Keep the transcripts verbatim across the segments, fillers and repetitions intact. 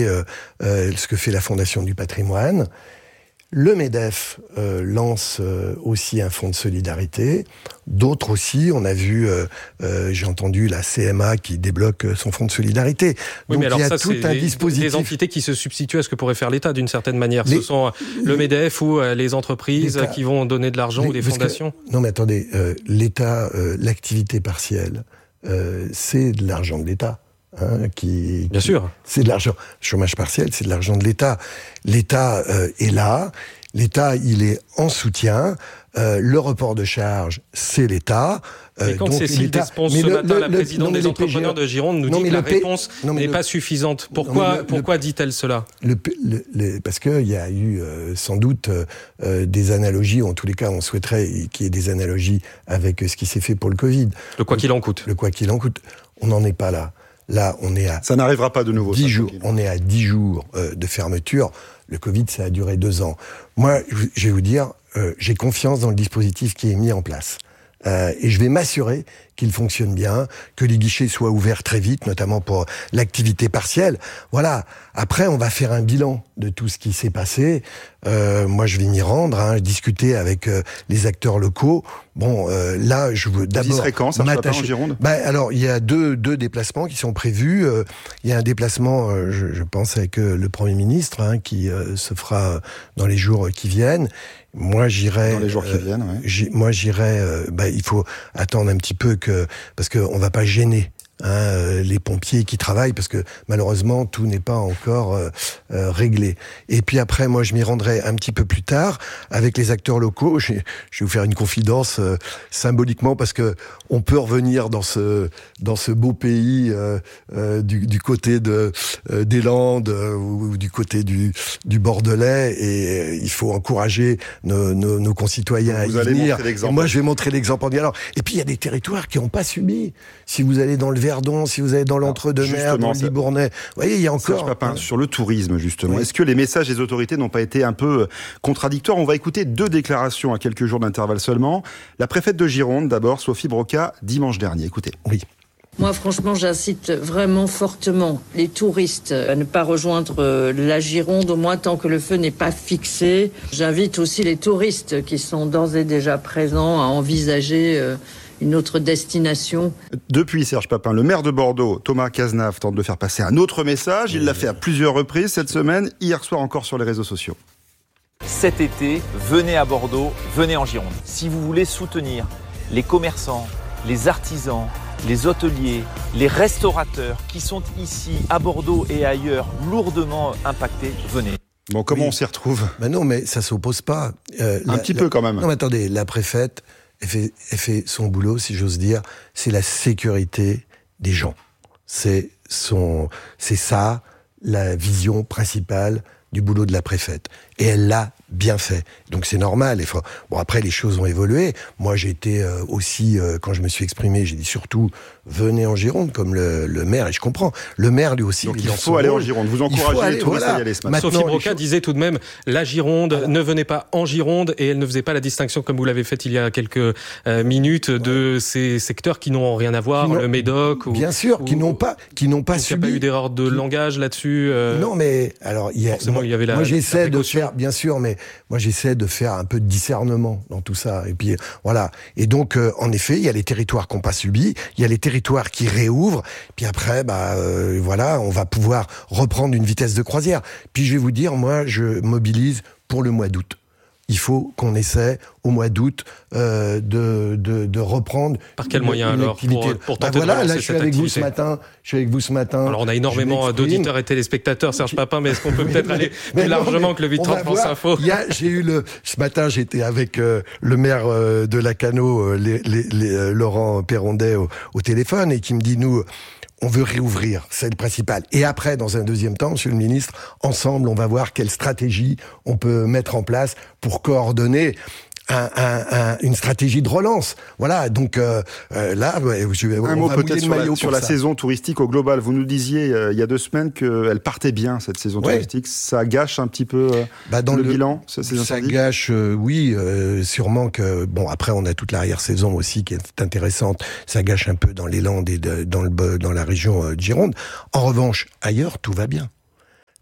regardez euh, euh, ce que fait la Fondation du patrimoine. Le MEDEF euh, lance euh, aussi un fonds de solidarité. D'autres aussi, on a vu, euh, euh, j'ai entendu la C M A qui débloque son fonds de solidarité. Oui, Donc mais alors il y a ça, tout c'est un des, dispositif. des entités qui se substituent à ce que pourrait faire l'État d'une certaine manière. Les, ce sont le MEDEF ou les entreprises qui vont donner de l'argent les, ou des fondations. Que, non mais attendez, euh, l'État, euh, l'activité partielle, euh, c'est de l'argent de l'État. Hein, qui, Bien qui, sûr. C'est de l'argent. Chômage partiel, c'est de l'argent de l'État. L'État euh, est là. L'État, il est en soutien. Euh, le report de charge, c'est l'État. Euh, et quand donc, Cécile Despons, ce le, matin, le, la présidente le, des entrepreneurs P G E, de Gironde, nous non, dit que la P... réponse non, n'est le... pas suffisante. Pourquoi, le, pourquoi dit-elle cela le, le, Parce qu'il y a eu euh, sans doute euh, des analogies, ou en tous les cas, on souhaiterait qu'il y ait des analogies avec ce qui s'est fait pour le Covid. Le quoi qu'il en coûte. Le quoi qu'il en coûte. On n'en est pas là. Là, on est à... Ça n'arrivera pas de nouveau. dix ça, jours. On est à dix jours euh, de fermeture. Le Covid, ça a duré deux ans. Moi, je vais vous dire, euh, j'ai confiance dans le dispositif qui est mis en place. Euh, et je vais m'assurer qu'il fonctionne bien, que les guichets soient ouverts très vite, notamment pour l'activité partielle. Voilà. Après, on va faire un bilan de tout ce qui s'est passé. Euh, moi, je vais m'y rendre, hein, discuter avec euh, les acteurs locaux. Bon, euh, là, je veux d'abord... Vous y serez quand, ça, m'attacher... en Gironde ? Ben, alors, il y a deux, deux déplacements qui sont prévus. Euh, il y a un déplacement, euh, je, je pense, avec euh, le Premier ministre, hein, qui euh, se fera dans les jours qui viennent. Moi, j'irai... Dans les jours qui viennent, oui. J'y, moi, j'irai... Euh, ben, il faut attendre un petit peu que... Parce qu'on va pas gêner hein, les pompiers qui travaillent, parce que malheureusement, tout n'est pas encore euh, euh, réglé. Et puis après, moi, je m'y rendrai un petit peu plus tard avec les acteurs locaux. Je, je vais vous faire une confidence euh, symboliquement, parce que on peut revenir dans ce dans ce beau pays euh, euh, du, du côté de euh, des Landes euh, ou du côté du du Bordelais, et euh, il faut encourager nos, nos, nos concitoyens à y venir. Et moi, je vais montrer l'exemple en disant. Alors, et puis il y a des territoires qui n'ont pas subi. Si vous allez dans le Verdon, si vous allez dans l'Entre-deux-Mers, dans le Libournais, vous voyez, il y a encore... Serge Papin, sur le tourisme, justement, oui. Est-ce que les messages des autorités n'ont pas été un peu contradictoires ? On va écouter deux déclarations à quelques jours d'intervalle seulement. La préfète de Gironde, d'abord, Sophie Broca, dimanche dernier. Écoutez. Oui. Moi, franchement, j'incite vraiment fortement les touristes à ne pas rejoindre la Gironde, au moins tant que le feu n'est pas fixé. J'invite aussi les touristes qui sont d'ores et déjà présents à envisager... Euh, une autre destination. Depuis, Serge Papin, le maire de Bordeaux, Thomas Cazenave, tente de faire passer un autre message. Il l'a fait à plusieurs reprises cette semaine, hier soir encore sur les réseaux sociaux. Cet été, venez à Bordeaux, venez en Gironde. Si vous voulez soutenir les commerçants, les artisans, les hôteliers, les restaurateurs qui sont ici à Bordeaux et ailleurs lourdement impactés, venez. Bon, comment oui. on s'y retrouve ? Ben non, mais ça s'oppose pas. Euh, un la, petit la, peu quand même. Non, mais attendez, la préfète, Elle fait, elle fait son boulot, si j'ose dire, c'est la sécurité des gens. C'est son, c'est ça, la vision principale du boulot de la préfète. Et elle l'a bien fait. Donc c'est normal. Et faut... Bon, après, les choses ont évolué. Moi, j'ai été euh, aussi, euh, quand je me suis exprimé, j'ai dit surtout, venez en Gironde, comme le, le maire, et je comprends. Le maire, lui aussi, donc il il faut aller rôle. en Gironde. Vous encouragez aller, les touristes voilà. à y aller ce matin. Sophie Broca choses... disait tout de même, la Gironde, voilà. ne venez pas en Gironde, et elle ne faisait pas la distinction, comme vous l'avez fait il y a quelques euh, minutes, ouais. de ces secteurs qui n'ont rien à voir, le Médoc. Bien ou, sûr, ou, qui n'ont pas, qui n'ont pas subi. Il n'y a pas eu d'erreur de qui... langage là-dessus. Euh... Non, mais alors, il y a, forcément, moi, il y avait la. Moi, j'essaie la de faire, bien sûr, mais moi, j'essaie de faire un peu de discernement dans tout ça. Et puis, voilà. Et donc, euh, en effet, il y a les territoires qui n'ont pas subi, il y a les territoires qui réouvrent. Puis après, bah, euh, voilà, on va pouvoir reprendre une vitesse de croisière. Puis, je vais vous dire, moi, je mobilise pour le mois d'août. Il faut qu'on essaie au mois d'août euh, de, de, de reprendre. Par quel moyen alors pour, pour tenter bah voilà, de là, je suis avec activité. vous ce matin. Je suis avec vous ce matin. Alors on a énormément d'auditeurs et téléspectateurs, Serge Papin, mais est-ce qu'on peut peut-être aller plus mais largement non, que le huit trente France Info ? Il y a, j'ai eu le ce matin, j'étais avec euh, le maire euh, de Lacanau, euh, les, les, les, euh, Laurent Perrondet, au, au téléphone, et qui me dit nous. On veut réouvrir, c'est le principal. Et après, dans un deuxième temps, Monsieur le Ministre, ensemble, on va voir quelle stratégie on peut mettre en place pour coordonner un, un, un, une stratégie de relance. Voilà, donc euh, euh, là, ouais, je vais... Un on mot va peut-être sur la, sur la ça. saison touristique au global. Vous nous disiez euh, il y a deux semaines qu'elle partait bien, cette saison ouais. touristique. Ça gâche un petit peu euh, bah dans le, le bilan, ça, ça gâche, euh, oui, euh, sûrement que... Bon, après, on a toute l'arrière-saison aussi qui est intéressante. Ça gâche un peu dans les Landes et de, dans, le, dans la région euh, de Gironde. En revanche, ailleurs, tout va bien.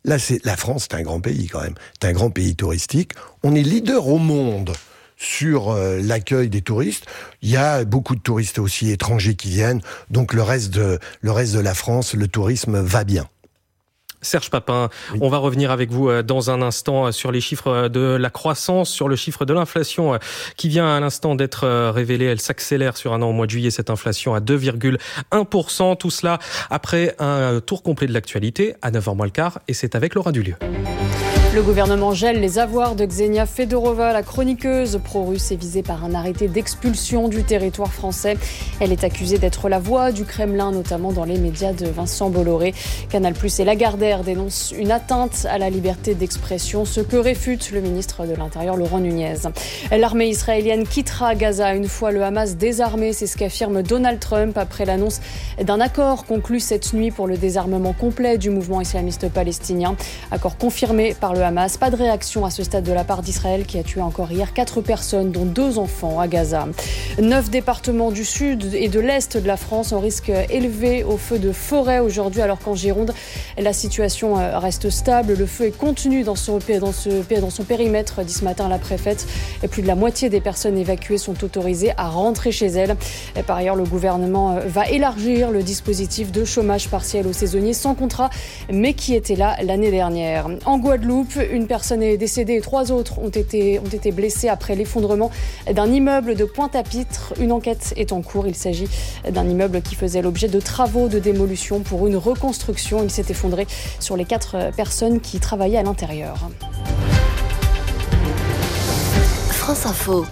Là, c'est la France, c'est un grand pays quand même. C'est un grand pays touristique. On est leader au monde sur euh, l'accueil des touristes. Il y a beaucoup de touristes aussi étrangers qui viennent. Donc le reste de, le reste de la France, le tourisme va bien. Serge Papin, oui. On va revenir avec vous dans un instant sur les chiffres de la croissance, sur le chiffre de l'inflation qui vient à l'instant d'être révélé. Elle s'accélère sur un an au mois de juillet, cette inflation à deux virgule un pour cent. Tout cela après un tour complet de l'actualité à neuf heures moins le quart et c'est avec Laura Dulieu. Le gouvernement gèle les avoirs de Ksenia Fedorova, la chroniqueuse pro-russe est visée par un arrêté d'expulsion du territoire français. Elle est accusée d'être la voix du Kremlin, notamment dans les médias de Vincent Bolloré. Canal+ et Lagardère dénoncent une atteinte à la liberté d'expression, ce que réfute le ministre de l'Intérieur Laurent Nunez. L'armée israélienne quittera Gaza une fois le Hamas désarmé, c'est ce qu'affirme Donald Trump après l'annonce d'un accord conclu cette nuit pour le désarmement complet du mouvement islamiste palestinien. Accord confirmé par le Hamas. Pas de réaction à ce stade de la part d'Israël qui a tué encore hier quatre personnes, dont deux enfants à Gaza. Neuf départements du sud et de l'est de la France ont risque élevé au feu de forêt aujourd'hui, alors qu'en Gironde, la situation reste stable. Le feu est contenu dans son, dans ce, dans son périmètre, dit ce matin la préfète. Et plus de la moitié des personnes évacuées sont autorisées à rentrer chez elles. Et par ailleurs, le gouvernement va élargir le dispositif de chômage partiel aux saisonniers sans contrat, mais qui étaient là l'année dernière. En Guadeloupe, une personne est décédée et trois autres ont été, ont été blessés après l'effondrement d'un immeuble de Pointe-à-Pitre. Une enquête est en cours. Il s'agit d'un immeuble qui faisait l'objet de travaux de démolition pour une reconstruction. Il s'est effondré sur les quatre personnes qui travaillaient à l'intérieur. France Info.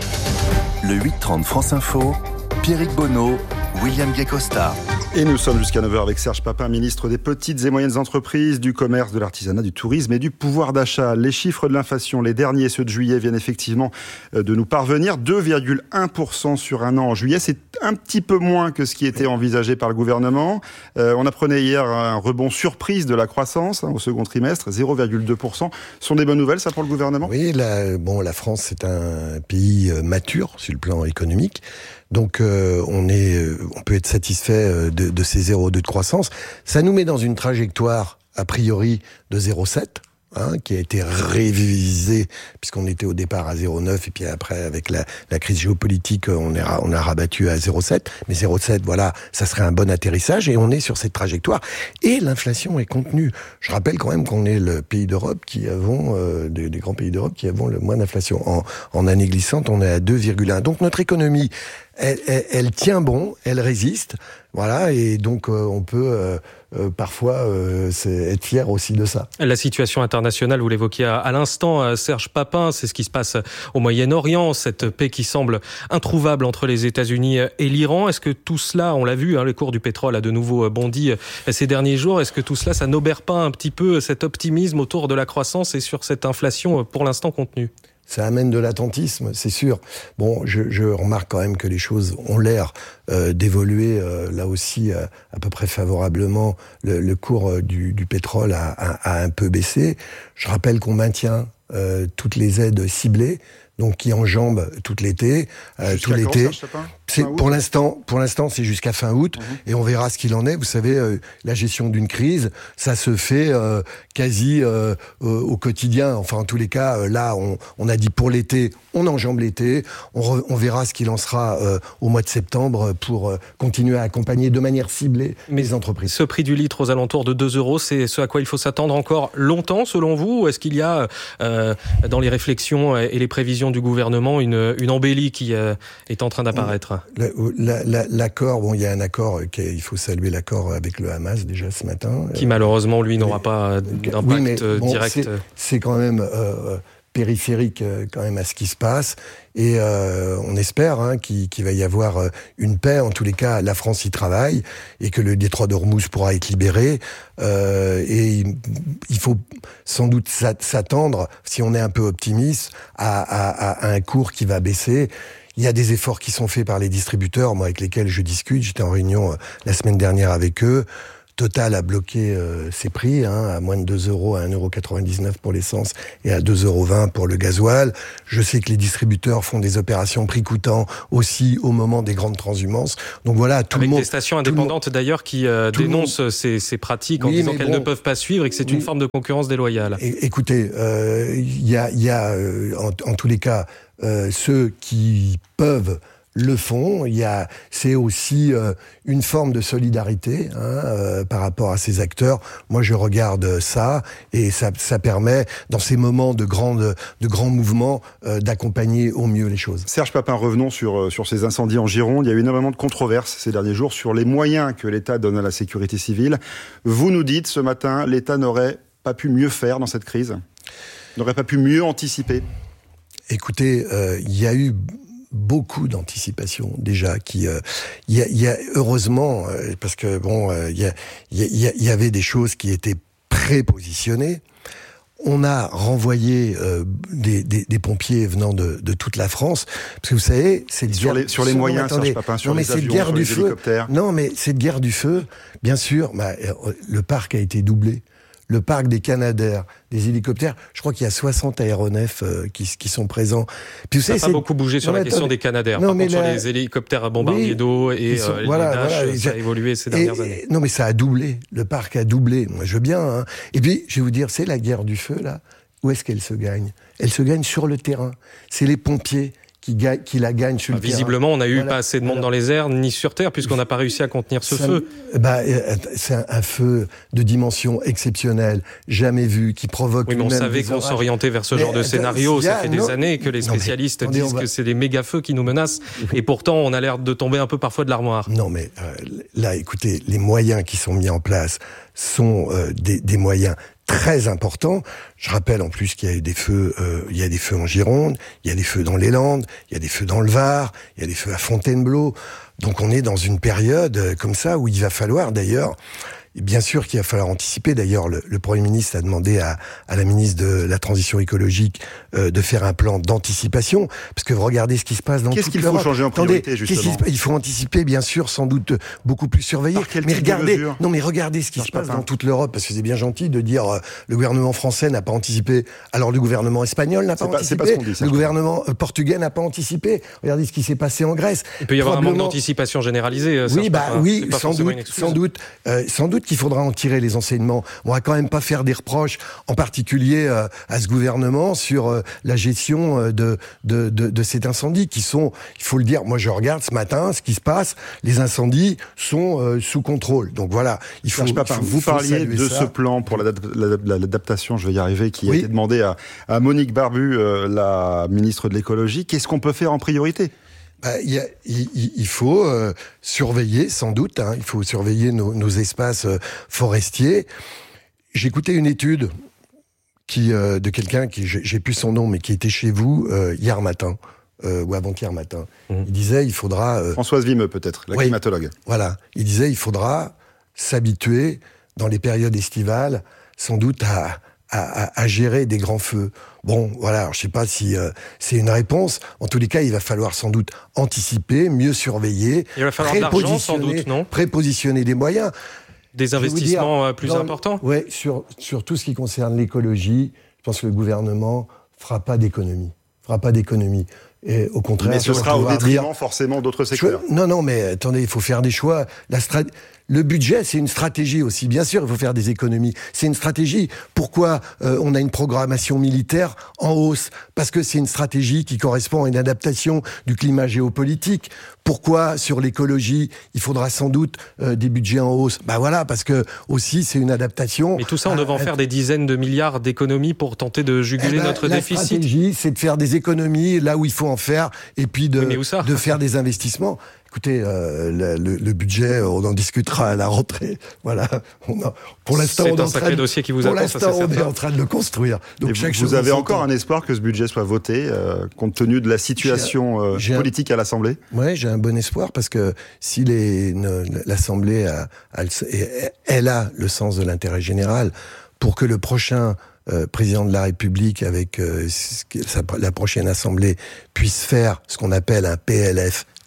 Le huit trente France Info, Pierrick Bonneau, William Guécosta. Et nous sommes jusqu'à neuf heures avec Serge Papin, ministre des Petites et Moyennes Entreprises, du Commerce, de l'Artisanat, du Tourisme et du Pouvoir d'achat. Les chiffres de l'inflation, les derniers, ceux de juillet, viennent effectivement de nous parvenir. deux virgule un pour cent sur un an en juillet, c'est un petit peu moins que ce qui était envisagé par le gouvernement. Euh, on apprenait hier un rebond surprise de la croissance hein, au second trimestre, zéro virgule deux pour cent. Ce sont des bonnes nouvelles, ça, pour le gouvernement ? Oui, la, bon, la France, c'est un pays mature sur le plan économique. Donc euh, on est, on peut être satisfait de, de ces zéro virgule deux de croissance. Ça nous met dans une trajectoire a priori de zéro virgule sept, hein, qui a été révisée puisqu'on était au départ à zéro virgule neuf et puis après avec la, la crise géopolitique on, est, on a rabattu à zéro virgule sept. Mais zéro virgule sept, voilà, ça serait un bon atterrissage et on est sur cette trajectoire. Et l'inflation est contenue. Je rappelle quand même qu'on est le pays d'Europe qui avons, euh, des, des grands pays d'Europe qui avons le moins d'inflation. En, en année glissante, on est à deux virgule un. Donc notre économie, Elle, elle, elle tient bon, elle résiste, voilà, et donc euh, on peut euh, euh, parfois euh, être fier aussi de ça. La situation internationale, vous l'évoquiez à, à l'instant, euh, Serge Papin, c'est ce qui se passe au Moyen-Orient, cette paix qui semble introuvable entre les États-Unis et l'Iran. Est-ce que tout cela, on l'a vu, hein, le cours du pétrole a de nouveau bondi ces derniers jours, est-ce que tout cela, ça n'obère pas un petit peu cet optimisme autour de la croissance et sur cette inflation pour l'instant contenue ? Ça amène de l'attentisme, c'est sûr. Bon, je, je remarque quand même que les choses ont l'air euh, d'évoluer euh, là aussi euh, à peu près favorablement. Le, le cours euh, du, du pétrole a, a, a un peu baissé. Je rappelle qu'on maintient euh, toutes les aides ciblées, donc qui enjambent tout l'été, euh, tout l'été. C'est, pour l'instant, pour l'instant, c'est jusqu'à fin août, mmh. et on verra ce qu'il en est. Vous savez, euh, la gestion d'une crise, ça se fait euh, quasi euh, euh, au quotidien. Enfin, en tous les cas, euh, là, on, on a dit pour l'été, on enjambe l'été. On, re, on verra ce qu'il en sera euh, au mois de septembre pour euh, continuer à accompagner de manière ciblée Mais les entreprises. Ce prix du litre aux alentours de deux euros, c'est ce à quoi il faut s'attendre encore longtemps, selon vous ? Ou est-ce qu'il y a, euh, dans les réflexions et les prévisions du gouvernement, une, une embellie qui euh, est en train d'apparaître ? La, la, la, l'accord, bon, il y a un accord, qui est, il faut saluer l'accord avec le Hamas déjà ce matin. Qui malheureusement, lui, n'aura mais, pas d'impact oui, mais, bon, direct. C'est, c'est quand même euh, périphérique quand même à ce qui se passe. Et euh, on espère hein, qu'il, qu'il va y avoir une paix. En tous les cas, la France y travaille et que le détroit d'Ormuz pourra être libéré. Euh, et il, il faut sans doute s'attendre, si on est un peu optimiste, à, à, à un cours qui va baisser. Il y a des efforts qui sont faits par les distributeurs, moi avec lesquels je discute. J'étais en réunion la semaine dernière avec eux. Total a bloqué euh, ses prix, hein, à moins de deux euros, à un euro quatre-vingt-dix-neuf pour l'essence et à deux euros vingt pour le gasoil. Je sais que les distributeurs font des opérations prix coûtant aussi au moment des grandes transhumances. Donc voilà, tout Avec le monde... des stations indépendantes d'ailleurs qui euh, dénoncent monde... ces, ces pratiques en oui, disant qu'elles bon, ne peuvent pas suivre et que c'est oui. une forme de concurrence déloyale. É- écoutez, il euh, y a, y a euh, en, en tous les cas, euh, ceux qui peuvent le font. Il y a, c'est aussi euh, une forme de solidarité hein, euh, par rapport à ces acteurs. Moi, je regarde ça et ça, ça permet, dans ces moments de grandes, de grands mouvements, euh, d'accompagner au mieux les choses. Serge Papin, revenons sur sur ces incendies en Gironde. Il y a eu énormément de controverses ces derniers jours sur les moyens que l'État donne à la sécurité civile. Vous nous dites ce matin, l'État n'aurait pas pu mieux faire dans cette crise, n'aurait pas pu mieux anticiper. Écoutez, euh, il y a eu beaucoup d'anticipation déjà qui il euh, y, y a heureusement euh, parce que bon il euh, y, y, y, y avait des choses qui étaient prépositionnées. On a renvoyé euh, des, des, des pompiers venant de, de toute la France parce que vous savez c'est sur guerre, les sur les sur, moyens attendez, Serge Papin, sur non, mais les avions, guerre sur du les feu. hélicoptères. Non mais cette guerre du feu, bien sûr, bah, le parc a été doublé. Le parc des Canadair, des hélicoptères, je crois qu'il y a soixante aéronefs euh, qui, qui sont présents. Puis vous ça n'a pas beaucoup bougé sur non, la question attendez. des Canadair. Non, Par mais contre, la... sur les hélicoptères à bombardier oui, d'eau et sont, euh, voilà, les Dash, voilà, ça a évolué ces dernières et, années. Non, mais ça a doublé. Le parc a doublé. Moi, je veux bien. Hein. Et puis, je vais vous dire, c'est la guerre du feu, là. Où est-ce qu'elle se gagne ? Elle se gagne sur le terrain. C'est les pompiers qui, ga- qui la gagnent sur bah, le visiblement, terrain. on n'a eu voilà. pas assez de monde dans les airs, ni sur terre, puisqu'on n'a pas réussi à contenir ce ça, feu. Bah, c'est un, un feu de dimension exceptionnelle, jamais vu, qui provoque... Oui, mais on savait qu'on s'orientait vers ce mais, genre de scénario. Ça fait non, des années que les spécialistes non, mais, disent va... que c'est des méga-feux qui nous menacent. Et pourtant, on a l'air de tomber un peu parfois de l'armoire. Non, mais euh, là, écoutez, les moyens qui sont mis en place sont euh, des, des moyens très important. Je rappelle en plus qu'il y a eu des feux, euh, il y a des feux en Gironde, il y a des feux dans les Landes, il y a des feux dans le Var, il y a des feux à Fontainebleau. Donc on est dans une période euh, comme ça où il va falloir d'ailleurs, et bien sûr qu'il va falloir anticiper. D'ailleurs, le, le Premier ministre a demandé à, à la ministre de la Transition écologique euh, de faire un plan d'anticipation, parce que regardez ce qui se passe dans Qu'est-ce toute qu'il l'Europe. faut changer en priorité, Attendez, justement Il faut anticiper, bien sûr, sans doute beaucoup plus surveiller. Par quel mais type regardez, de mesure non, mais regardez ce qui Serge se passe Papin. dans toute l'Europe, parce que c'est bien gentil de dire euh, le gouvernement français n'a pas anticipé, alors le gouvernement espagnol n'a pas, pas anticipé, c'est pas ce qu'on dit, ça, le gouvernement euh, portugais n'a pas anticipé. Regardez ce qui s'est passé en Grèce. Il peut y avoir Probablement... un manque d'anticipation généralisée. Euh, oui, bah Papin. oui, sans doute, sans doute, euh, sans doute qu'il faudra en tirer les enseignements. On va quand même pas faire des reproches, en particulier euh, à ce gouvernement, sur euh, la gestion euh, de, de, de, de cet incendie, qui sont, il faut le dire, moi je regarde ce matin ce qui se passe, les incendies sont euh, sous contrôle. Donc voilà, il faut... Serge Papin, faut, vous faut parliez de ça. ce plan pour l'adaptation, je vais y arriver, qui oui. a été demandé à, à Monique Barbu, euh, la ministre de l'écologie. Qu'est-ce qu'on peut faire en priorité ? Bah, il, y a, il, il faut euh, surveiller, sans doute, hein, il faut surveiller nos, nos espaces euh, forestiers. J'ai écouté une étude qui, euh, de quelqu'un qui, j'ai, j'ai plus son nom, mais qui était chez vous euh, hier matin, euh, ou avant-hier matin. Mmh. Il disait, il faudra... Euh, Françoise Vimeux, peut-être, la oui, climatologue. Voilà, il disait, il faudra s'habituer, dans les périodes estivales, sans doute à... À, à, à gérer des grands feux. Bon, voilà, alors je sais pas si euh, c'est une réponse. En tous les cas, il va falloir sans doute anticiper, mieux surveiller, il va falloir de l'argent, sans doute, non ? prépositionner des moyens. Des investissements dire, plus dans, importants ? Oui, sur, sur tout ce qui concerne l'écologie, je pense que le gouvernement fera pas d'économie. Fera pas d'économie. Et au contraire, mais ce sera au détriment dire, forcément d'autres secteurs. Je, non, non, mais attendez, il faut faire des choix. La strat... Le budget, c'est une stratégie aussi. Bien sûr, il faut faire des économies. C'est une stratégie. Pourquoi euh, on a une programmation militaire en hausse ? Parce que c'est une stratégie qui correspond à une adaptation du climat géopolitique. Pourquoi, sur l'écologie, il faudra sans doute euh, des budgets en hausse ? Ben voilà, parce que aussi, c'est une adaptation. Mais tout ça, on devait en faire des dizaines de milliards d'économies pour tenter de juguler eh ben, notre la déficit. La stratégie, c'est de faire des économies là où il faut en faire, et puis de, oui, de faire des investissements. Écoutez, euh, le, le, le budget, on en discutera à la rentrée. Voilà. On a, pour l'instant, c'est on un est sacré de, dossier qui vous pour attend. l'instant, ça, c'est on certain. est en train de le construire. Donc, chaque vous, vous avez encore un espoir que ce budget soit voté, euh, compte tenu de la situation euh, j'ai politique un, à l'Assemblée ? Oui, j'ai un bon espoir, parce que si les, ne, l'Assemblée a, a, elle a le sens de l'intérêt général, pour que le prochain Euh, président de la République, avec euh, sa, la prochaine Assemblée, puisse faire ce qu'on appelle un P L F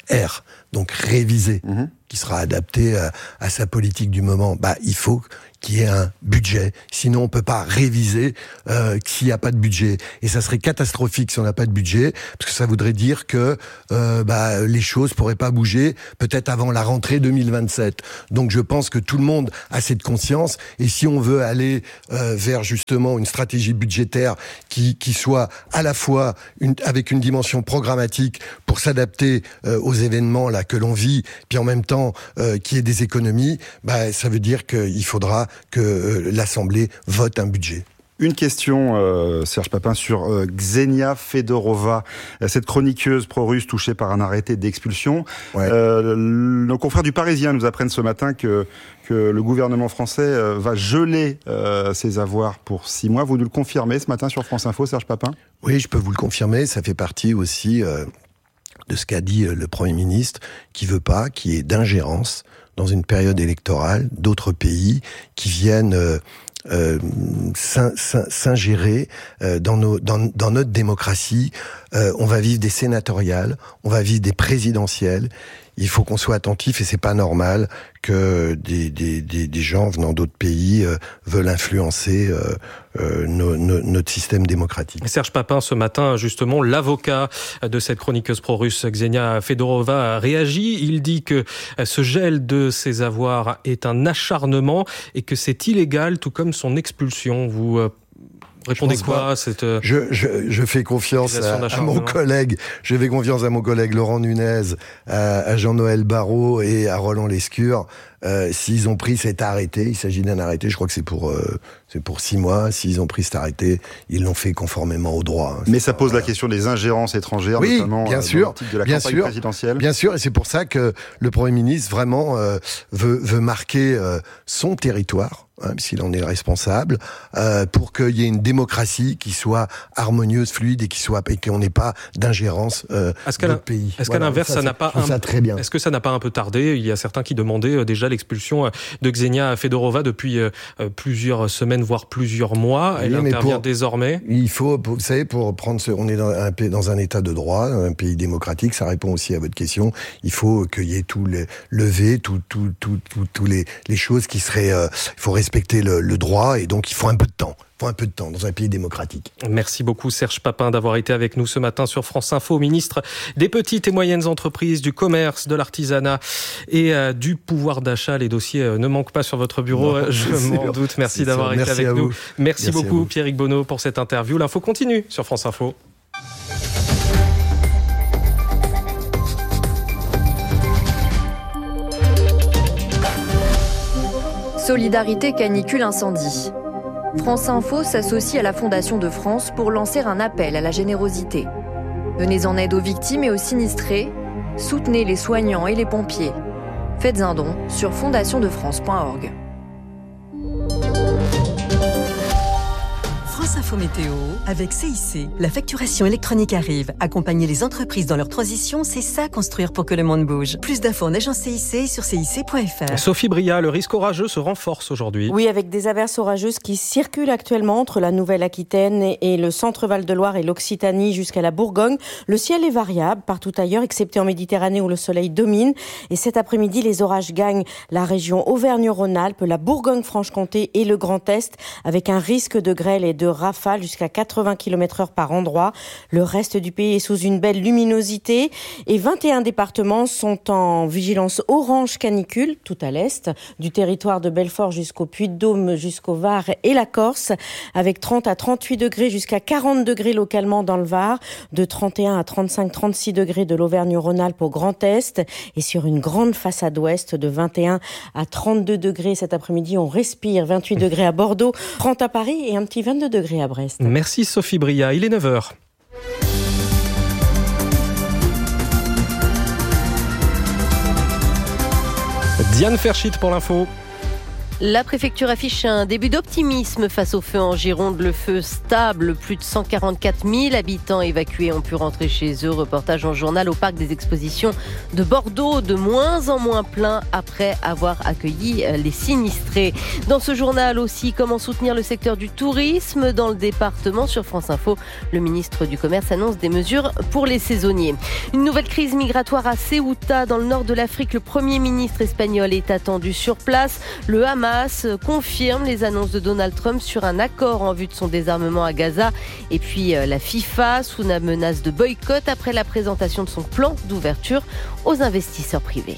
R, donc révisé, mmh. qui sera adapté à, à sa politique du moment. Bah, il faut qu'il y ait un budget. Sinon, on peut pas réviser euh, s'il n'y a pas de budget. Et ça serait catastrophique si on n'a pas de budget, parce que ça voudrait dire que euh, bah, les choses pourraient pas bouger, peut-être avant la rentrée deux mille vingt-sept. Donc, je pense que tout le monde a cette conscience. Et si on veut aller euh, vers justement une stratégie budgétaire qui, qui soit à la fois une, avec une dimension programmatique pour s'adapter euh, aux événements là que l'on vit, puis en même temps euh, qu'il y ait des économies, bah, ça veut dire qu'il faudra que euh, l'Assemblée vote un budget. Une question, euh, Serge Papin, sur euh, Ksenia Fedorova, cette chroniqueuse pro-russe touchée par un arrêté d'expulsion. Ouais. Euh, nos confrères du Parisien nous apprennent ce matin que, que le gouvernement français euh, va geler euh, ses avoirs pour six mois. Vous nous le confirmez ce matin sur France Info, Serge Papin ? Oui, je peux vous le confirmer. Ça fait partie aussi euh, de ce qu'a dit euh, le Premier ministre, qui veut pas qu'il y ait d'ingérence dans une période électorale d'autres pays qui viennent euh, euh, s'ingérer euh, dans, nos, dans, dans notre démocratie. Euh, on va vivre des sénatoriales, on va vivre des présidentielles. Il faut qu'on soit attentif et c'est pas normal que des, des, des, des gens venant d'autres pays euh, veulent influencer euh, euh, no, no, notre système démocratique. Serge Papin, ce matin, justement, l'avocat de cette chroniqueuse pro-russe, Ksenia Fedorova, a réagi. Il dit que ce gel de ses avoirs est un acharnement et que c'est illégal, tout comme son expulsion. Vous euh, répondez quoi à cette... Je, je, je fais confiance à, à mon collègue, je fais confiance à mon collègue Laurent Nunez, à, à Jean-Noël Barrot et à Roland Lescure. Euh, s'ils ont pris cet arrêté, il s'agit d'un arrêté, je crois que c'est pour euh, c'est pour six mois. S'ils ont pris cet arrêté, ils l'ont fait conformément au droit. Hein. Mais ça pose pas, la question des ingérences étrangères, oui, notamment bien euh, sûr, dans l'optique de la bien campagne sûr, présidentielle. Bien sûr, et c'est pour ça que le Premier ministre vraiment euh, veut, veut marquer euh, son territoire, hein, s'il en est responsable, euh, pour qu'il y ait une démocratie qui soit harmonieuse, fluide et qui soit et qu'on n'ait pas d'ingérence euh, d'autres pays. Est-ce qu'à l'inverse, ça, ça n'a pas un... ça très bien. Est-ce que ça n'a pas un peu tardé ? Il y a certains qui demandaient euh, déjà l'expulsion de Ksenia Fedorova depuis euh, plusieurs semaines, voire plusieurs mois. Elle oui, intervient pour, désormais. Il faut, vous savez, pour prendre ce, on est dans un, dans un état de droit, un pays démocratique. Ça répond aussi à votre question. Il faut qu'il y ait tout les levé, tout, tout, tout, tout, tout les, les choses qui seraient. Euh, il faut respecter le, le droit et donc il faut un peu de temps. Un peu de temps dans un pays démocratique. Merci beaucoup Serge Papin d'avoir été avec nous ce matin sur France Info, ministre des petites et moyennes entreprises, du commerce, de l'artisanat et euh, du pouvoir d'achat. Les dossiers euh, ne manquent pas sur votre bureau, non, je m'en doute. Merci c'est d'avoir sûr. été Merci avec nous. Merci, Merci beaucoup Pierrick Bonneau pour cette interview. L'info continue sur France Info. Solidarité canicule incendie. France Info s'associe à la Fondation de France pour lancer un appel à la générosité. Venez en aide aux victimes et aux sinistrés. Soutenez les soignants et les pompiers. Faites un don sur fondation de france point org. France Info Météo, avec C I C. La facturation électronique arrive. Accompagner les entreprises dans leur transition, c'est ça construire pour que le monde bouge. Plus d'infos en agence C I C sur C I C point F R. Sophie Bria, le risque orageux se renforce aujourd'hui. Oui, avec des averses orageuses qui circulent actuellement entre la Nouvelle-Aquitaine et le centre Val-de-Loire et l'Occitanie jusqu'à la Bourgogne. Le ciel est variable partout ailleurs, excepté en Méditerranée où le soleil domine. Et cet après-midi, les orages gagnent la région Auvergne-Rhône-Alpes, la Bourgogne-Franche-Comté et le Grand Est, avec un risque de grêle et de rafales jusqu'à quatre-vingts kilomètres heure par endroit. Le reste du pays est sous une belle luminosité et vingt et un départements sont en vigilance orange canicule, tout à l'est, du territoire de Belfort jusqu'au Puy-de-Dôme, jusqu'au Var et la Corse, avec trente à trente-huit degrés jusqu'à quarante degrés localement dans le Var, de trente et un à trente-cinq à trente-six degrés de l'Auvergne-Rhône-Alpes au Grand Est et sur une grande façade ouest de vingt et un à trente-deux degrés cet après-midi. On respire, vingt-huit degrés à Bordeaux, trente à Paris et un petit vingt-deux degrés à Brest. Merci Sophie Bria, il est neuf heures. Diane Ferschit pour l'info. La préfecture affiche un début d'optimisme face au feu en Gironde. Le feu stable, plus de cent quarante-quatre mille habitants évacués ont pu rentrer chez eux. Reportage en journal au parc des expositions de Bordeaux, de moins en moins plein après avoir accueilli les sinistrés. Dans ce journal aussi, comment soutenir le secteur du tourisme dans le département. Sur France Info, le ministre du Commerce annonce des mesures pour les saisonniers. Une nouvelle crise migratoire à Ceuta, dans le nord de l'Afrique. Le Premier ministre espagnol est attendu sur place. Le Hamas confirme les annonces de Donald Trump sur un accord en vue de son désarmement à Gaza. Et puis la FIFA sous la menace de boycott après la présentation de son plan d'ouverture aux investisseurs privés.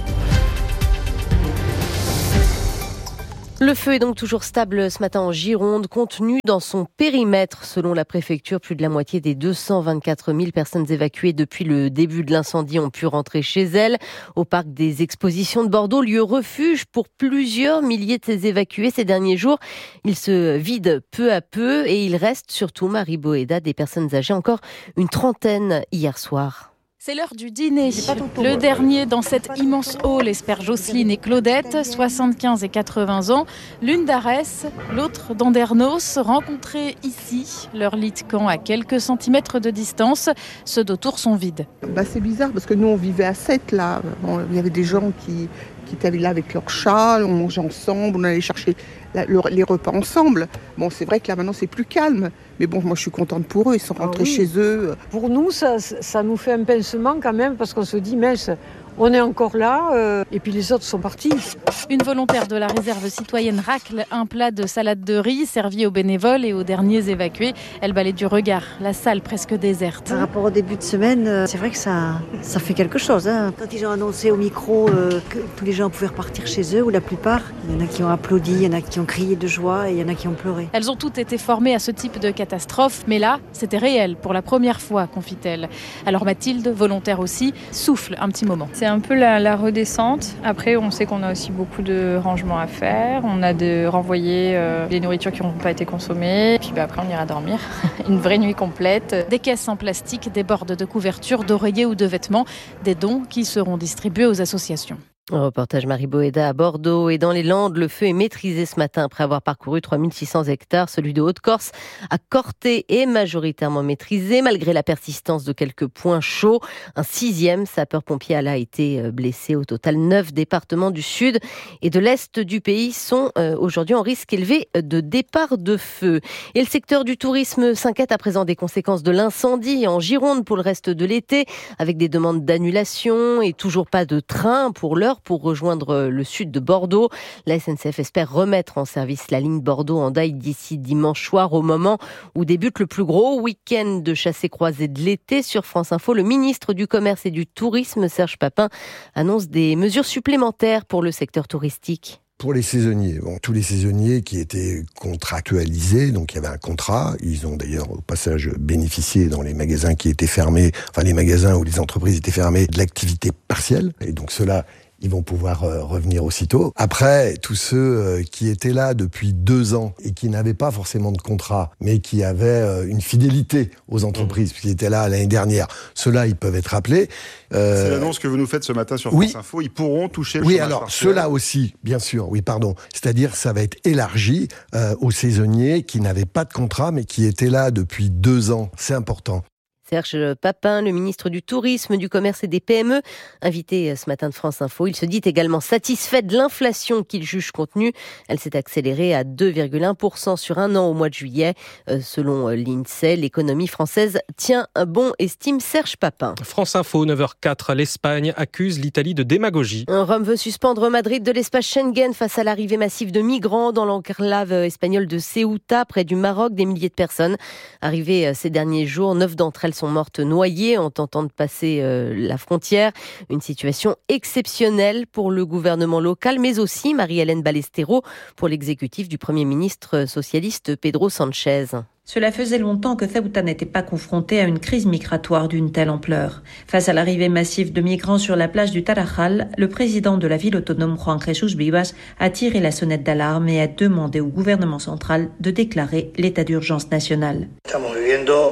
Le feu est donc toujours stable ce matin en Gironde, contenu dans son périmètre. Selon la préfecture, plus de la moitié des deux cent vingt-quatre mille personnes évacuées depuis le début de l'incendie ont pu rentrer chez elles. Au parc des expositions de Bordeaux, lieu refuge pour plusieurs milliers de ces évacués ces derniers jours. Il se vide peu à peu et il reste surtout, Marie Boéda, des personnes âgées, encore une trentaine hier soir. C'est l'heure du dîner. Le dernier dans cette immense hall espère Jocelyne et Claudette, soixante-quinze et quatre-vingts ans. L'une d'Arès, l'autre d'Andernos, rencontrés ici. Leur lit de camp à quelques centimètres de distance. Ceux d'autour sont vides. Bah, c'est bizarre parce que nous on vivait à sept là. Bon, il y avait des gens qui, qui étaient là avec leur chat, on mangeait ensemble, on allait chercher la, le, les repas ensemble. Bon, c'est vrai que là maintenant c'est plus calme. Mais bon, moi je suis contente pour eux, ils sont rentrés ah oui. chez eux. Pour nous, ça, ça nous fait un pincement quand même, parce qu'on se dit, mais on est encore là, euh, et puis les autres sont partis. Une volontaire de la réserve citoyenne racle un plat de salade de riz servi aux bénévoles et aux derniers évacués. Elle balaie du regard la salle presque déserte. Par rapport au début de semaine, c'est vrai que ça, ça fait quelque chose. Hein. Quand ils ont annoncé au micro euh, que tous les gens pouvaient repartir chez eux, ou la plupart, il y en a qui ont applaudi, il y en a qui ont crié de joie et il y en a qui ont pleuré. Elles ont toutes été formées à ce type de catastrophe, mais là, c'était réel pour la première fois, confie-t-elle. Alors Mathilde, volontaire aussi, souffle un petit moment. C'est un peu la, la redescente. Après, on sait qu'on a aussi beaucoup de rangements à faire. On a de renvoyer euh, les nourritures qui n'ont pas été consommées. Puis bah, après, on ira dormir. Une vraie nuit complète. Des caisses en plastique, des bordes de couverture, d'oreillers ou de vêtements. Des dons qui seront distribués aux associations. Un reportage Marie Boéda à Bordeaux. Et dans les Landes, le feu est maîtrisé ce matin après avoir parcouru trois mille six cents hectares. Celui de Haute-Corse à Corté est majoritairement maîtrisé malgré la persistance de quelques points chauds. Un sixième sapeur-pompier a été blessé. Au total, neuf départements du sud et de l'est du pays sont aujourd'hui en risque élevé de départ de feu. Et le secteur du tourisme s'inquiète à présent des conséquences de l'incendie en Gironde pour le reste de l'été, avec des demandes d'annulation et toujours pas de train pour l'heure pour rejoindre le sud de Bordeaux. La S N C F espère remettre en service la ligne Bordeaux-Hendaye d'ici dimanche soir, au moment où débute le plus gros week-end de chassé-croisé de l'été. Sur France Info, le ministre du Commerce et du Tourisme, Serge Papin, annonce des mesures supplémentaires pour le secteur touristique. Pour les saisonniers, bon, tous les saisonniers qui étaient contractualisés, donc il y avait un contrat, ils ont d'ailleurs au passage bénéficié dans les magasins qui étaient fermés, enfin les magasins où les entreprises étaient fermées, de l'activité partielle, et donc ceux-là, ils vont pouvoir euh, revenir aussitôt. Après, tous ceux euh, qui étaient là depuis deux ans et qui n'avaient pas forcément de contrat, mais qui avaient euh, une fidélité aux entreprises, puisqu'ils étaient là l'année dernière, ceux-là, ils peuvent être appelés. Euh... C'est l'annonce que vous nous faites ce matin sur France oui. Info. Ils pourront toucher le oui, chômage alors, partiel. Ceux-là aussi, bien sûr. Oui, pardon. C'est-à-dire, ça va être élargi euh, aux saisonniers qui n'avaient pas de contrat, mais qui étaient là depuis deux ans. C'est important. Serge Papin, le ministre du Tourisme, du Commerce et des P M E, invité ce matin de France Info. Il se dit également satisfait de l'inflation qu'il juge contenue. Elle s'est accélérée à deux virgule un pour cent sur un an au mois de juillet. Selon l'INSEE, l'économie française tient un bon, estime Serge Papin. France Info, neuf heures quatre, l'Espagne accuse l'Italie de démagogie. Rome veut suspendre Madrid de l'espace Schengen face à l'arrivée massive de migrants dans l'enclave espagnole de Ceuta, près du Maroc. Des milliers de personnes arrivées ces derniers jours. Neuf d'entre elles sont mortes noyées en tentant de passer euh, la frontière. Une situation exceptionnelle pour le gouvernement local, mais aussi, Marie-Hélène Ballesteros, pour l'exécutif du Premier ministre socialiste Pedro Sánchez. Cela faisait longtemps que Ceuta n'était pas confrontée à une crise migratoire d'une telle ampleur. Face à l'arrivée massive de migrants sur la plage du Tarajal, le président de la ville autonome Juan Jesús Vivas a tiré la sonnette d'alarme et a demandé au gouvernement central de déclarer l'état d'urgence national.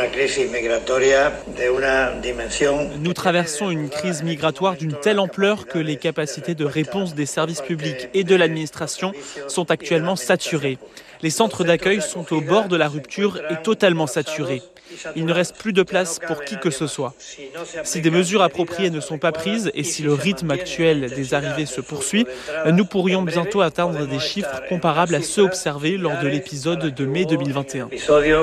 Nous traversons une crise migratoire d'une telle ampleur que les capacités de réponse des services publics et de l'administration sont actuellement saturées. Les centres d'accueil sont au bord de la rupture et totalement saturés. Il ne reste plus de place pour qui que ce soit. Si des mesures appropriées ne sont pas prises et si le rythme actuel des arrivées se poursuit, nous pourrions bientôt atteindre des chiffres comparables à ceux observés lors de l'épisode de mai deux mille vingt et un.